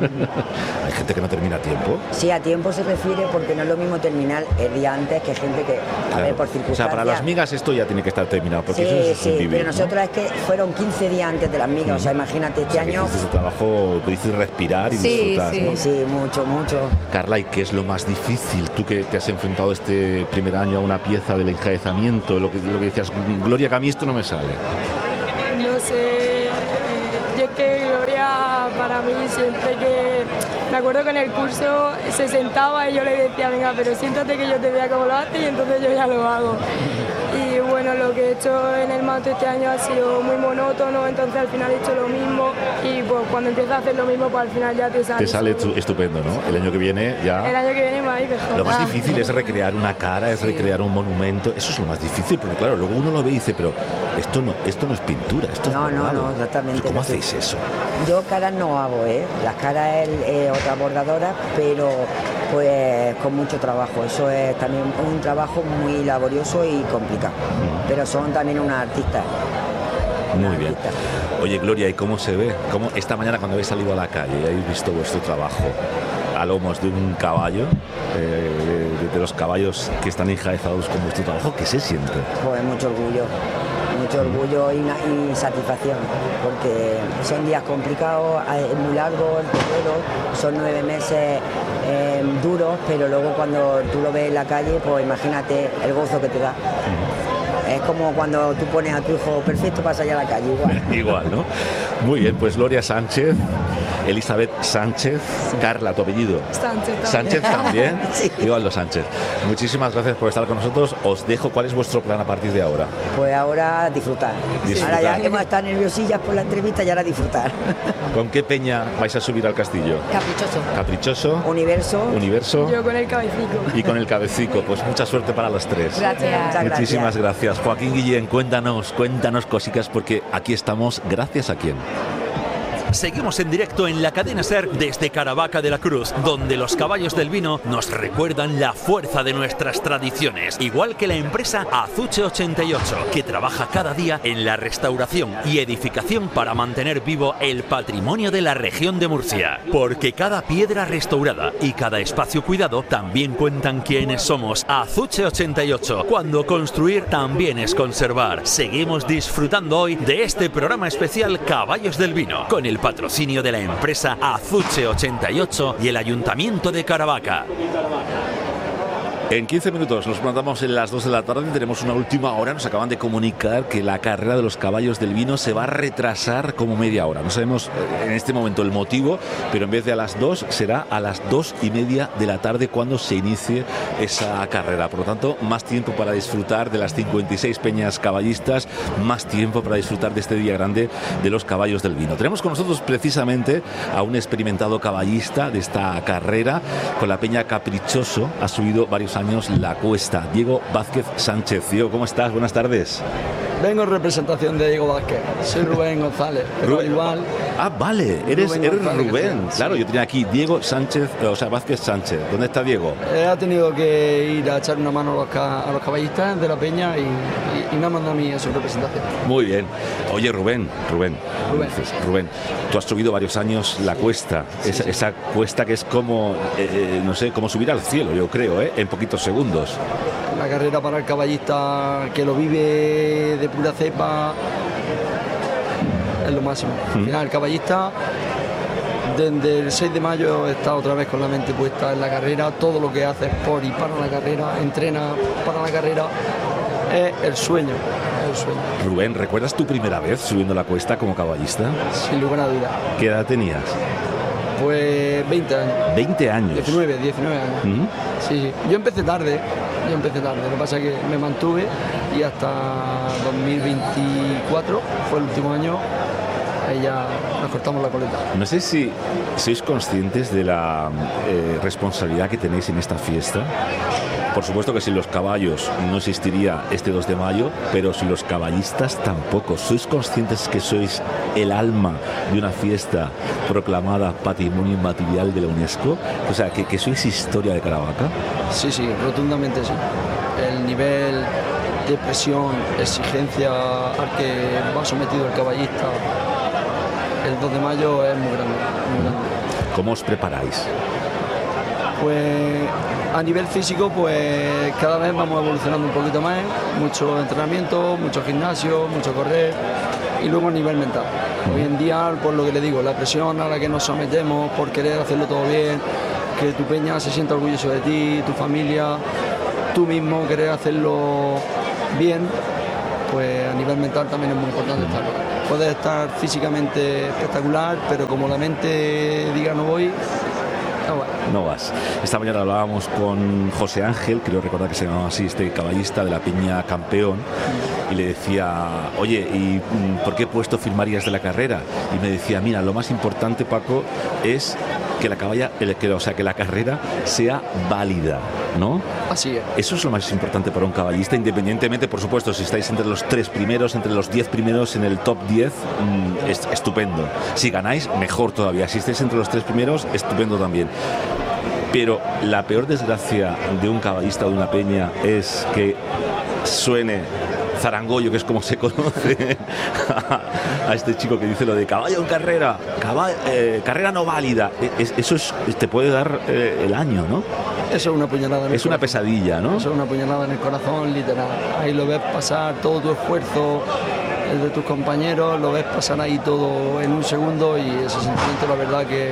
Hay gente que no termina a tiempo. Sí, a tiempo se refiere porque no es lo mismo terminar el día antes que gente que, a Claro. ver, por O circunstancias. sea, para las migas esto ya tiene que estar terminado, porque Sí, eso es sí, un vivir, pero ¿no? nosotros es que fueron quince días antes de las migas, o sea, imagínate, este O sea, que año... hiciste ese trabajo, pudiste respirar y Sí, disfrutar, sí, ¿no? sí, mucho, mucho. Carla, ¿y qué es lo más difícil? Tú que te has enfrentado este primer año a una pieza del enjaezamiento, lo que, lo que decías, Gloria, que a mí esto no me sale. No sé, eh, yo es que Gloria para mí siempre que, me acuerdo que en el curso se sentaba y yo le decía, venga, pero siéntate que yo te vea cómo lo haces y entonces yo ya lo hago. Y bueno, lo que he hecho en el mato este año ha sido muy monótono, entonces al final he hecho lo mismo y pues cuando empiezas a hacer lo mismo, pues al final ya te sale. Te sale solo. estu- estupendo, ¿no? El año que viene El ya... año que viene más y mejor. Lo más difícil es recrear una cara, es recrear un monumento. Eso es lo más difícil, porque claro, luego uno lo ve y dice, pero esto no, esto no es pintura, esto No, es no, bordado. no, exactamente. ¿Cómo no sé. hacéis eso? Yo caras no hago, ¿eh? Las caras es eh, otra bordadora, pero pues con mucho trabajo. Eso es también un trabajo muy laborioso y complicado. Pero son también unas artistas. Muy bien. Oye, Gloria, ¿y cómo se ve? ¿Cómo esta mañana cuando habéis salido a la calle y habéis visto vuestro trabajo a lomos de un caballo, eh, de, de los caballos que están enjaezados con vuestro trabajo, ¿qué se siente? Pues mucho orgullo, mucho orgullo y, una- y satisfacción, porque son días complicados, eh, es muy largo el periodo, son nueve meses eh, duros, pero luego cuando tú lo ves en la calle, pues imagínate el gozo que te da. Es como cuando tú pones a tu hijo perfecto para salir a la calle, igual. Igual, ¿no? Muy bien, pues Gloria Sánchez, Elizabeth Sánchez, Carla, tu apellido. Sánchez también. Sánchez también, Sí. Igual Sánchez. Muchísimas gracias por estar con nosotros. Os dejo, ¿cuál es vuestro plan a partir de ahora? Pues ahora disfrutar. Disfrutar. Ahora ya que hemos estado nerviosillas por la entrevista, ya ahora disfrutar. ¿Con qué peña vais a subir al castillo? Caprichoso. Caprichoso, Universo. Universo Yo con el cabecico. y con el cabecico. Pues mucha suerte para los tres. Gracias. Muchas Muchísimas gracias. gracias. Joaquín Guillén, cuéntanos, cuéntanos cositas, porque aquí estamos gracias a quién. Seguimos en directo en la cadena SER desde Caravaca de la Cruz, donde los caballos del vino nos recuerdan la fuerza de nuestras tradiciones, igual que la empresa Azuche ochenta y ocho, que trabaja cada día en la restauración y edificación para mantener vivo el patrimonio de la región de Murcia. Porque cada piedra restaurada y cada espacio cuidado también cuentan quiénes somos. Azuche ochenta y ocho, cuando construir también es conservar. Seguimos disfrutando hoy de este programa especial Caballos del Vino, con el patrocinio de la empresa Azuche ochenta y ocho y el Ayuntamiento de Caravaca. En quince minutos nos plantamos en las dos de la tarde, tenemos una última hora, nos acaban de comunicar que la carrera de los caballos del vino se va a retrasar como media hora. No sabemos eh, en este momento el motivo, pero en vez de a las dos será a las dos y media de la tarde cuando se inicie esa carrera. Por lo tanto, más tiempo para disfrutar de las cincuenta y seis peñas caballistas, más tiempo para disfrutar de este día grande de los caballos del vino. Tenemos con nosotros precisamente a un experimentado caballista de esta carrera, con la peña Caprichoso, ha subido varios años la cuesta. Diego Vázquez Sánchez. Diego, ¿cómo estás? Buenas tardes. Vengo en representación de Diego Vázquez. Soy Rubén González. Pero Rubén. igual. Ah, vale, eres Rubén eres González, Rubén. sí. Claro, yo tenía aquí Diego Sánchez, o sea, Vázquez Sánchez. ¿Dónde está Diego? Él ha tenido que ir a echar una mano a los, ca- a los caballistas de la peña y, y- y me ha mandado a mí a su representación. Muy bien. Oye, Rubén, Rubén, Rubén. dices, Rubén, tú has subido varios años la cuesta, esa, esa cuesta que es como, eh, eh, no sé, como subir al cielo, yo creo, ¿eh? En poquitos segundos. La carrera para el caballista que lo vive de pura cepa es lo máximo. Al final, el caballista desde el seis de mayo está otra vez con la mente puesta en la carrera. Todo lo que hace es por y para la carrera, entrena para la carrera. Es el sueño, es el sueño, Rubén, ¿recuerdas tu primera vez subiendo la cuesta como caballista? sin lugar a duda. ¿Qué edad tenías? Pues veinte años. veinte años. diecinueve, diecinueve años. ¿Mm? Sí, sí. Yo empecé tarde, yo empecé tarde. Lo que pasa es que me mantuve y hasta dos mil veinticuatro fue el último año. Ahí ya nos cortamos la coleta. No sé si sois conscientes de la eh, responsabilidad que tenéis en esta fiesta, Por supuesto que sin los caballos no existiría este dos de mayo, pero sin los caballistas tampoco. ¿Sois conscientes que sois el alma de una fiesta proclamada Patrimonio Inmaterial de la UNESCO? O sea, que, que sois historia de Caravaca. Sí, sí, rotundamente sí. El nivel de presión, exigencia al que va sometido el caballista el dos de mayo es muy grande, muy grande. ¿Cómo os preparáis? Pues a nivel físico, pues cada vez vamos evolucionando un poquito más, mucho entrenamiento, mucho gimnasio, mucho correr, y luego a nivel mental. Hoy en día, por lo que le digo, la presión a la que nos sometemos por querer hacerlo todo bien, que tu peña se sienta orgulloso de ti, tu familia, tú mismo querer hacerlo bien, pues a nivel mental también es muy importante estarlo. Puedes estar físicamente espectacular, pero como la mente diga no voy, no vas. No vas. Esta mañana hablábamos con José Ángel, creo recordar que se llamaba así, este caballista de la Peña Campeón, y le decía, oye, ¿y por qué puesto firmarías de la carrera? Y me decía, mira, lo más importante, Paco, es que la caballa, que, o sea, que la carrera sea válida, ¿no? Así es. Eso es lo más importante para un caballista, independientemente, por supuesto, si estáis entre los tres primeros, entre los diez primeros en el top diez, mmm, es estupendo. Si ganáis, mejor todavía. Si estáis entre los tres primeros, estupendo también. Pero la peor desgracia de un caballista o de una peña es que suene zarangollo, que es como se conoce a este chico que dice lo de caballo en carrera, caballo, eh, carrera no válida. Es, eso es, te puede dar eh, el año, ¿no? Eso es una puñalada en el Es una corazón. pesadilla, ¿no? Eso es una puñalada en el corazón, literal. Ahí lo ves pasar todo tu esfuerzo, el de tus compañeros, lo ves pasar ahí todo en un segundo, y ese sentimiento, la verdad que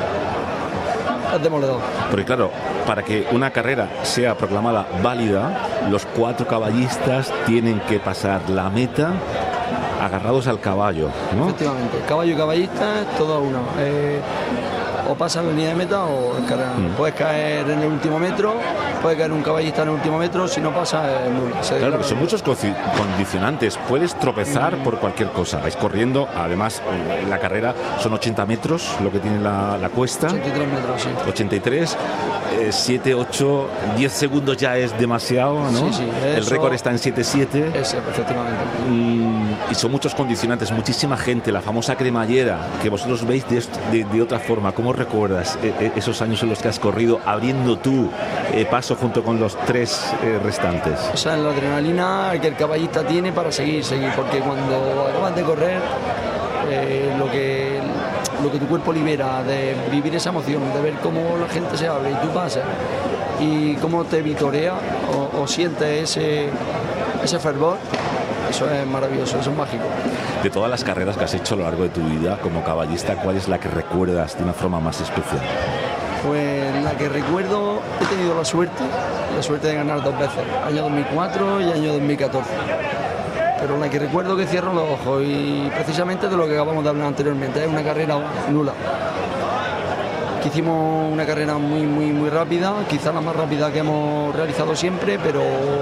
es demoledor. Porque claro, para que una carrera sea proclamada válida, los cuatro caballistas tienen que pasar la meta agarrados al caballo, ¿no? Efectivamente, caballo y caballista, todo uno. Eh, o pasas la línea de meta o descargas. Mm. Puedes caer en el último metro, puede caer un caballista en el último metro, si no pasa es nulo. Claro, que son muchos condicionantes. Puedes tropezar mm. por cualquier cosa. Vais corriendo, además la carrera son ochenta metros, lo que tiene la, la cuesta. ochenta y tres metros, sí. ochenta y tres, eh, siete, ocho, diez segundos ya es demasiado, ¿no? Sí, sí. El récord está en siete siete. Ese, efectivamente. Mm, y son muchos condicionantes, muchísima gente, la famosa cremallera, que vosotros veis de, de, de otra forma. ¿Cómo recuerdas eh, esos años en los que has corrido abriendo tú eh, paso junto con los tres eh, restantes? O sea, la adrenalina que el caballista tiene para seguir, seguir, porque cuando acabas de correr, eh, lo que lo que tu cuerpo libera de vivir esa emoción, de ver cómo la gente se abre y tú pasas, y cómo te vitorea o, o sientes ese, ese fervor, eso es maravilloso, eso es mágico. De todas las carreras que has hecho a lo largo de tu vida como caballista, ¿cuál es la que recuerdas de una forma más especial? Pues la que recuerdo, he tenido la suerte, la suerte de ganar dos veces, año dos mil cuatro y año dos mil catorce. Pero la que recuerdo que cierro los ojos, y precisamente de lo que acabamos de hablar anteriormente, es una carrera nula. Que hicimos una carrera muy, muy, muy rápida, quizá la más rápida que hemos realizado siempre, pero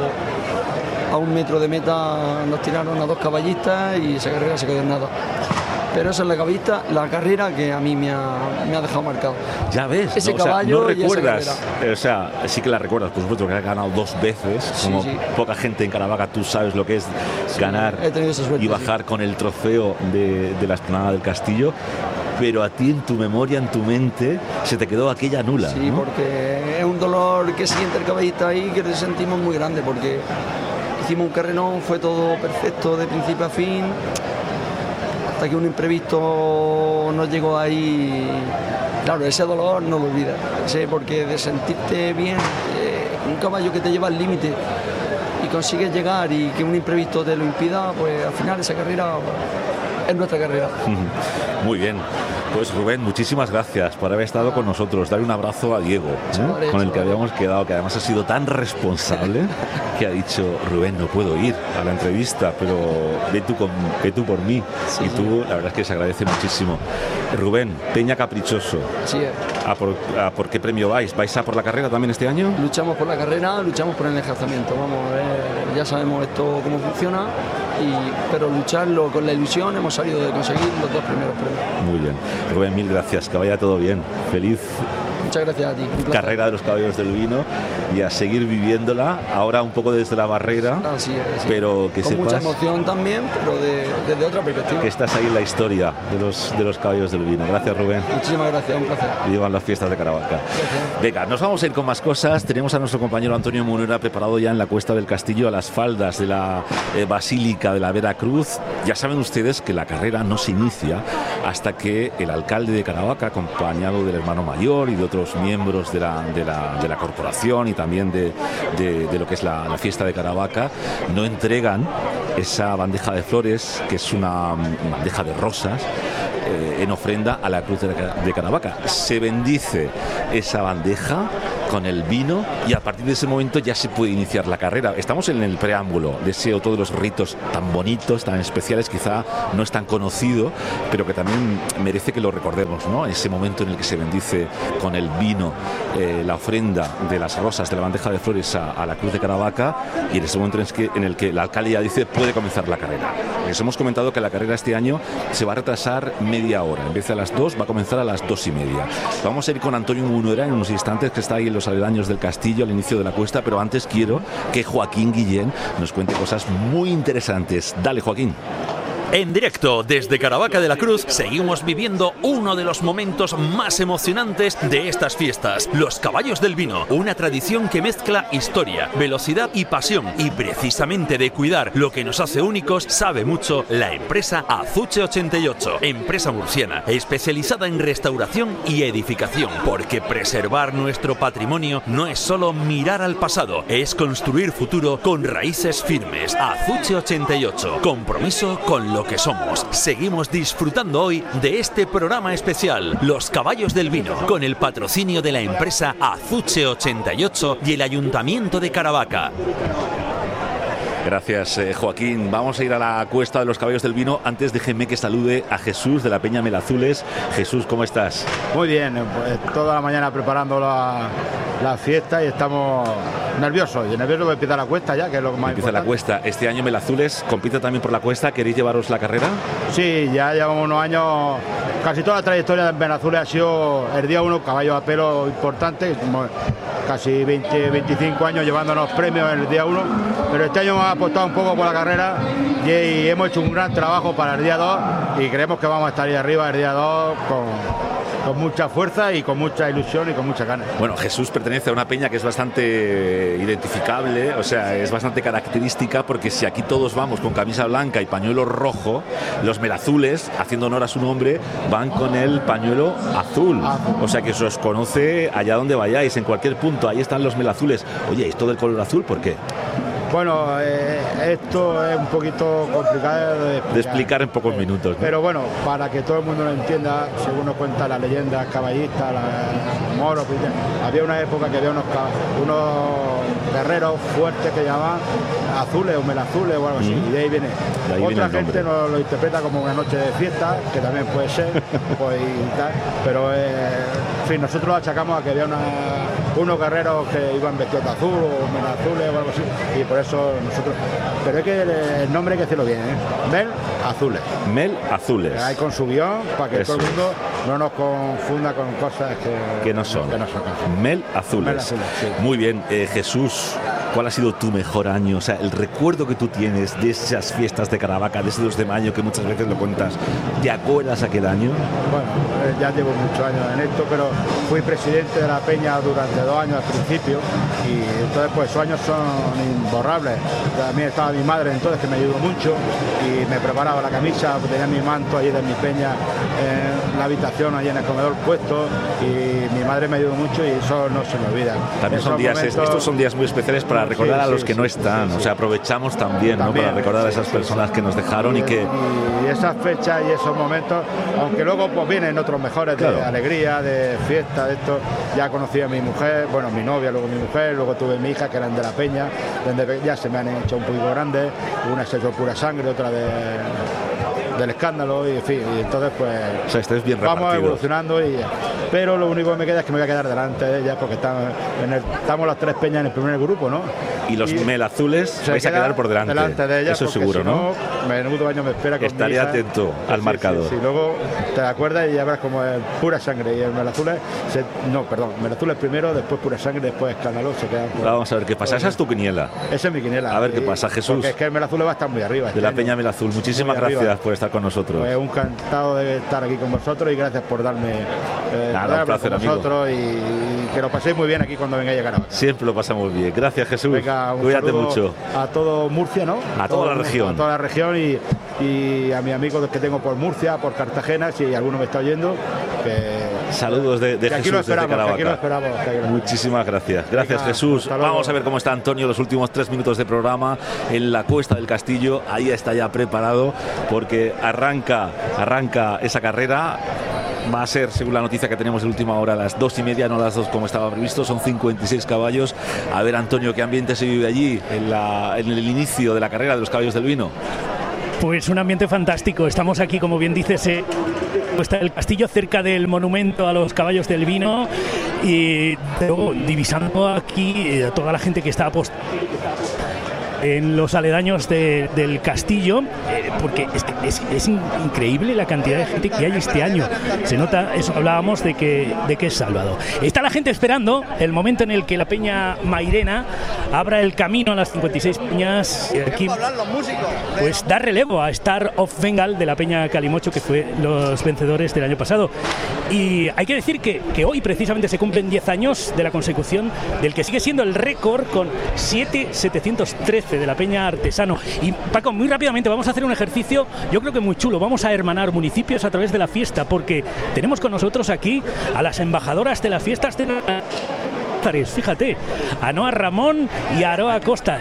a un metro de meta nos tiraron a dos caballistas y esa carrera se quedó en nada. Pero esa es la caballista, la carrera que a mí me ha, me ha dejado marcado. Ya ves, ese ¿no? caballo, o sea, no recuerdas, y esa carrera. O sea, sí que la recuerdas, por supuesto, que has ganado dos veces, Sí, como sí. poca gente en Caravaca, tú sabes lo que es Sí, ganar he tenido esa suerte, y bajar sí. con el trofeo de, de la explanada del castillo, pero a ti en tu memoria, en tu mente, se te quedó aquella nula. Sí, ¿no? porque es un dolor que siente el caballista ahí que sentimos muy grande, porque hicimos un carrerón, fue todo perfecto de principio a fin, hasta que un imprevisto nos llegó ahí. Claro, ese dolor no lo olvidas, ese, porque de sentirte bien, eh, un caballo que te lleva al límite y consigues llegar y que un imprevisto te lo impida, pues al final esa carrera es nuestra carrera. Muy bien. Pues Rubén, muchísimas gracias por haber estado con nosotros. Darle un abrazo a Diego, ¿eh? Chavales, con el que chavales. habíamos quedado, que además ha sido tan responsable que ha dicho, Rubén, no puedo ir a la entrevista, pero ve tú, con, ve tú por mí. Sí, y sí. tú, la verdad es que se agradece muchísimo. Rubén, Peña Caprichoso. Así es. ¿A por, a por qué premio vais? ¿Vais a por la carrera también este año? Luchamos por la carrera, luchamos por el enjarzamiento. Vamos a ver, ya sabemos esto cómo funciona, y, pero lucharlo con la ilusión, hemos salido de conseguir los dos primeros premios. Muy bien. Rubén, mil gracias. Que vaya todo bien. Feliz Muchas gracias a ti. Carrera de los Caballos del Vino y a seguir viviéndola, ahora un poco desde la barrera, Así es, así pero que Con sepas mucha emoción también, pero de, desde otra perspectiva. que estás ahí en la historia de los, de los Caballos del Vino. Gracias, Rubén. Muchísimas gracias, un placer. Y llevan las fiestas de Caravaca. Venga, nos vamos a ir con más cosas. Tenemos a nuestro compañero Antonio Munera preparado ya en la Cuesta del Castillo, a las faldas de la eh, Basílica de la Veracruz. Ya saben ustedes que la carrera no se inicia hasta que el alcalde de Caravaca, acompañado del hermano mayor y de otros miembros de la, de la, de la corporación y también de, de, de lo que es la, la fiesta de Caravaca, no entregan esa bandeja de flores, que es una bandeja de rosas, eh, en ofrenda a la Cruz de, de Caravaca. Se bendice esa bandeja con el vino y a partir de ese momento ya se puede iniciar la carrera. Estamos en el preámbulo de ese o todos los ritos tan bonitos, tan especiales, quizá no es tan conocido, pero que también merece que lo recordemos, ¿no? Ese momento en el que se bendice con el vino eh, la ofrenda de las rosas de la bandeja de flores a, a la Cruz de Caravaca, y en ese momento en el, que, en el que el alcalde ya dice puede comenzar la carrera. Les hemos comentado que la carrera este año se va a retrasar media hora, en vez de a las dos va a comenzar a las dos y media. Vamos a ir con Antonio Munera en unos instantes, que está ahí en los aledaños del castillo al inicio de la cuesta, pero antes quiero que Joaquín Guillén nos cuente cosas muy interesantes. Dale, Joaquín. En directo desde Caravaca de la Cruz seguimos viviendo uno de los momentos más emocionantes de estas fiestas, los Caballos del Vino, una tradición que mezcla historia, velocidad y pasión, y precisamente de cuidar lo que nos hace únicos sabe mucho la empresa Azuche ochenta y ocho, empresa murciana especializada en restauración y edificación, porque preservar nuestro patrimonio no es solo mirar al pasado, es construir futuro con raíces firmes. Azuche ochenta y ocho, compromiso con lo que somos. Seguimos disfrutando hoy de este programa especial, Los Caballos del Vino, con el patrocinio de la empresa Azuche ochenta y ocho y el Ayuntamiento de Caravaca. Gracias, eh, Joaquín. Vamos a ir a la Cuesta de los Caballos del Vino. Antes déjenme que salude a Jesús de la Peña Melazules. Jesús, ¿cómo estás? Muy bien, pues toda la mañana preparando la, la fiesta y estamos nerviosos. Y nerviosos porque empieza la cuesta ya, que es lo más Empieza importante. la cuesta. Este año Melazules compite también por la cuesta. ¿Queréis llevaros la carrera? Sí, ya llevamos unos años. Casi toda la trayectoria de Melazules ha sido el día uno, caballos a pelo importantes, como casi veinte, veinticinco años llevándonos premios en el día uno, pero este año hemos apostado un poco por la carrera y, y hemos hecho un gran trabajo para el día dos y creemos que vamos a estar ahí arriba el día dos con, con mucha fuerza y con mucha ilusión y con mucha ganas. Bueno, Jesús pertenece a una peña que es bastante identificable, o sea, es bastante característica, porque si aquí todos vamos con camisa blanca y pañuelo rojo, los Melazules, haciendo honor a su nombre, van con el pañuelo azul. O sea que se os conoce allá donde vayáis, en cualquier punto, ahí están los Melazules. Oye, ¿esto del color azul por qué? Bueno, eh, esto es un poquito complicado de explicar, de explicar en pocos minutos, ¿no? Pero bueno, para que todo el mundo lo entienda, según nos cuenta la leyenda caballista, la moros, había una época que había unos, unos guerreros fuertes que llamaban azules o melazules o algo así, mm. y de ahí viene. De ahí Otra viene gente nos lo interpreta como una noche de fiesta, que también puede ser, pues, y tal, pero eh, en fin, nosotros lo achacamos a que había una, unos guerreros que iban vestidos de azul o melazules o algo así, y por eso nosotros, pero es que el, el nombre hay que decirlo bien, ¿eh? Mel Azules. Mel Azules. Hay con su guión para que eso. Todo el mundo no nos confunda con cosas que, que no son. Que no son Mel Azules. Mel Azules, sí. Muy bien, eh, Jesús, ¿cuál ha sido tu mejor año? O sea, el recuerdo que tú tienes de esas fiestas de Caravaca, de ese dos de mayo que muchas veces lo cuentas, ¿te acuerdas aquel año? Bueno, eh, ya llevo muchos años en esto, pero fui presidente de la Peña durante dos años al principio y entonces pues esos años son imborrables. También estaba mi madre entonces que me ayudó mucho y me preparaba la camisa, tenía mi manto allí de mi peña en la habitación, allí en el comedor puesto, y mi madre me ayudó mucho y eso no se me olvida. También son días, momentos... estos son días muy especiales para recordar sí, a los sí, que sí, no están, sí, sí. O sea, aprovechamos también, también ¿no? Para recordar sí, a esas personas sí, que nos dejaron y, y que... Y esas fechas y esos momentos, aunque luego pues vienen otros mejores claro. De alegría, de fiesta, de esto, ya conocí a mi mujer, bueno, mi novia, luego mi mujer, luego tuve mi hija que eran de la Peña, donde ya se me han hecho un poquito grandes, una se hecho pura sangre, otra de del escándalo y en fin, y entonces pues o sea, estáis bien vamos repartidos. Evolucionando y pero lo único que me queda es que me voy a quedar delante de ella porque estamos, en el, estamos las tres peñas en el primer grupo, ¿no? Y los y melazules se vais a queda quedar por delante. delante de ellas, eso porque seguro, si ¿no? Menudo año me espera con Estaré mi hija. atento al Sí, marcador. Sí, sí, luego te acuerdas y ya verás como es pura sangre. Y el melazules, se, no, perdón, melazules primero, después pura sangre, después escándalo. Se quedan por, Vamos a ver qué pasa. Esa es tu quiniela. Esa es mi quiniela. A ver qué y- pasa, Jesús. Porque es que el melazules va a estar muy arriba. De la Peña Melazul. Muchísimas Muy arriba. gracias por estar con nosotros. Pues un encantado de estar aquí con vosotros y gracias por darme eh, Nada, por un hablar placer, con amigo. vosotros y, y que lo paséis muy bien aquí cuando vengáis a Caravaca. Siempre lo pasamos bien. Gracias, Jesús. Venga, un Cuídate saludo mucho. a todo Murcia, ¿no? A toda la región. A toda la región y, y a mis amigos que tengo por Murcia, por Cartagena, si alguno me está oyendo, que Saludos de, de que aquí Jesús lo desde esperamos, que aquí lo Caravaca. esperamos. que aquí lo- Muchísimas gracias. Gracias, Venga, Jesús. hasta luego. Vamos a ver cómo está Antonio los últimos tres minutos de programa en la Cuesta del Castillo. Ahí está ya preparado porque arranca, arranca esa carrera. Va a ser, según la noticia que tenemos de última hora, a las dos y media, no las dos como estaba previsto. Son cincuenta y seis caballos. A ver, Antonio, ¿qué ambiente se vive allí en, la, en el inicio de la carrera de los caballos del vino? Pues un ambiente fantástico. Estamos aquí, como bien dices, eh, está el castillo cerca del monumento a los caballos del vino y luego divisando aquí eh, a toda la gente que está apostando en los aledaños de- del castillo, eh, porque es, que es- es in- increíble la cantidad de gente que hay este año. Se nota, eso hablábamos de que, de que es sábado. Está la gente esperando el momento en el que la Peña Mairena abra el camino a las cincuenta y seis peñas. Y aquí pues dar relevo a Star of Bengal de la Peña Calimocho, que fue los vencedores del año pasado. Y hay que decir que, que hoy precisamente se cumplen diez años de la consecución del que sigue siendo el récord con siete mil setecientos trece de la Peña Artesano. Y Paco, muy rápidamente vamos a hacer un ejercicio, yo creo que muy chulo. Vamos a hermanar municipios a través de la fiesta, porque tenemos con nosotros aquí a las embajadoras de las fiestas de Názares. Fíjate, a Noa Ramón y a Aroa Costa.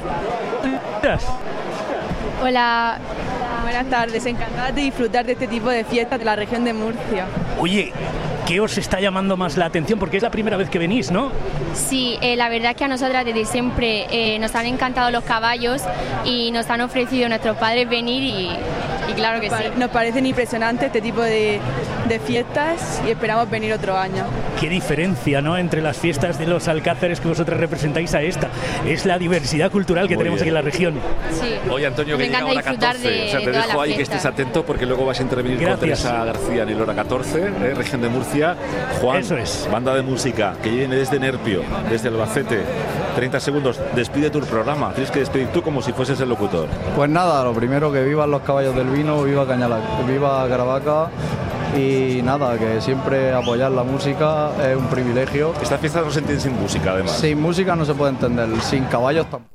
Hola, buenas tardes. Encantada de disfrutar de este tipo de fiestas de la región de Murcia. Oye, ¿qué os está llamando más la atención? Porque es la primera vez que venís, ¿no? Sí, eh, la verdad es que a nosotras desde siempre eh, nos han encantado los caballos y nos han ofrecido nuestros padres venir y, y claro que sí. Nos parecen impresionantes este tipo de, de fiestas y esperamos venir otro año. Qué diferencia, ¿no?, entre las fiestas de los alcázares que vosotros representáis a esta. Es la diversidad cultural que Muy tenemos bien. aquí en la región. Sí. Oye, Antonio, que Me llega encanta ahora disfrutar catorce. de- O sea, te de todas dejo las ahí que fiestas. estés atento porque luego vas a intervenir con Gracias. Teresa García en el hora catorce, ¿eh? región de Murcia. Juan, Eso es. banda de música que viene desde Nerpio, desde Albacete. treinta segundos, despide tu programa. Tienes que despedir tú como si fueses el locutor. Pues nada, lo primero que vivan los caballos del vino, viva Cañala, viva Caravaca y nada, que siempre apoyar la música es un privilegio. Esta fiesta no se entiende sin música, además. Sin música no se puede entender, sin caballos tampoco.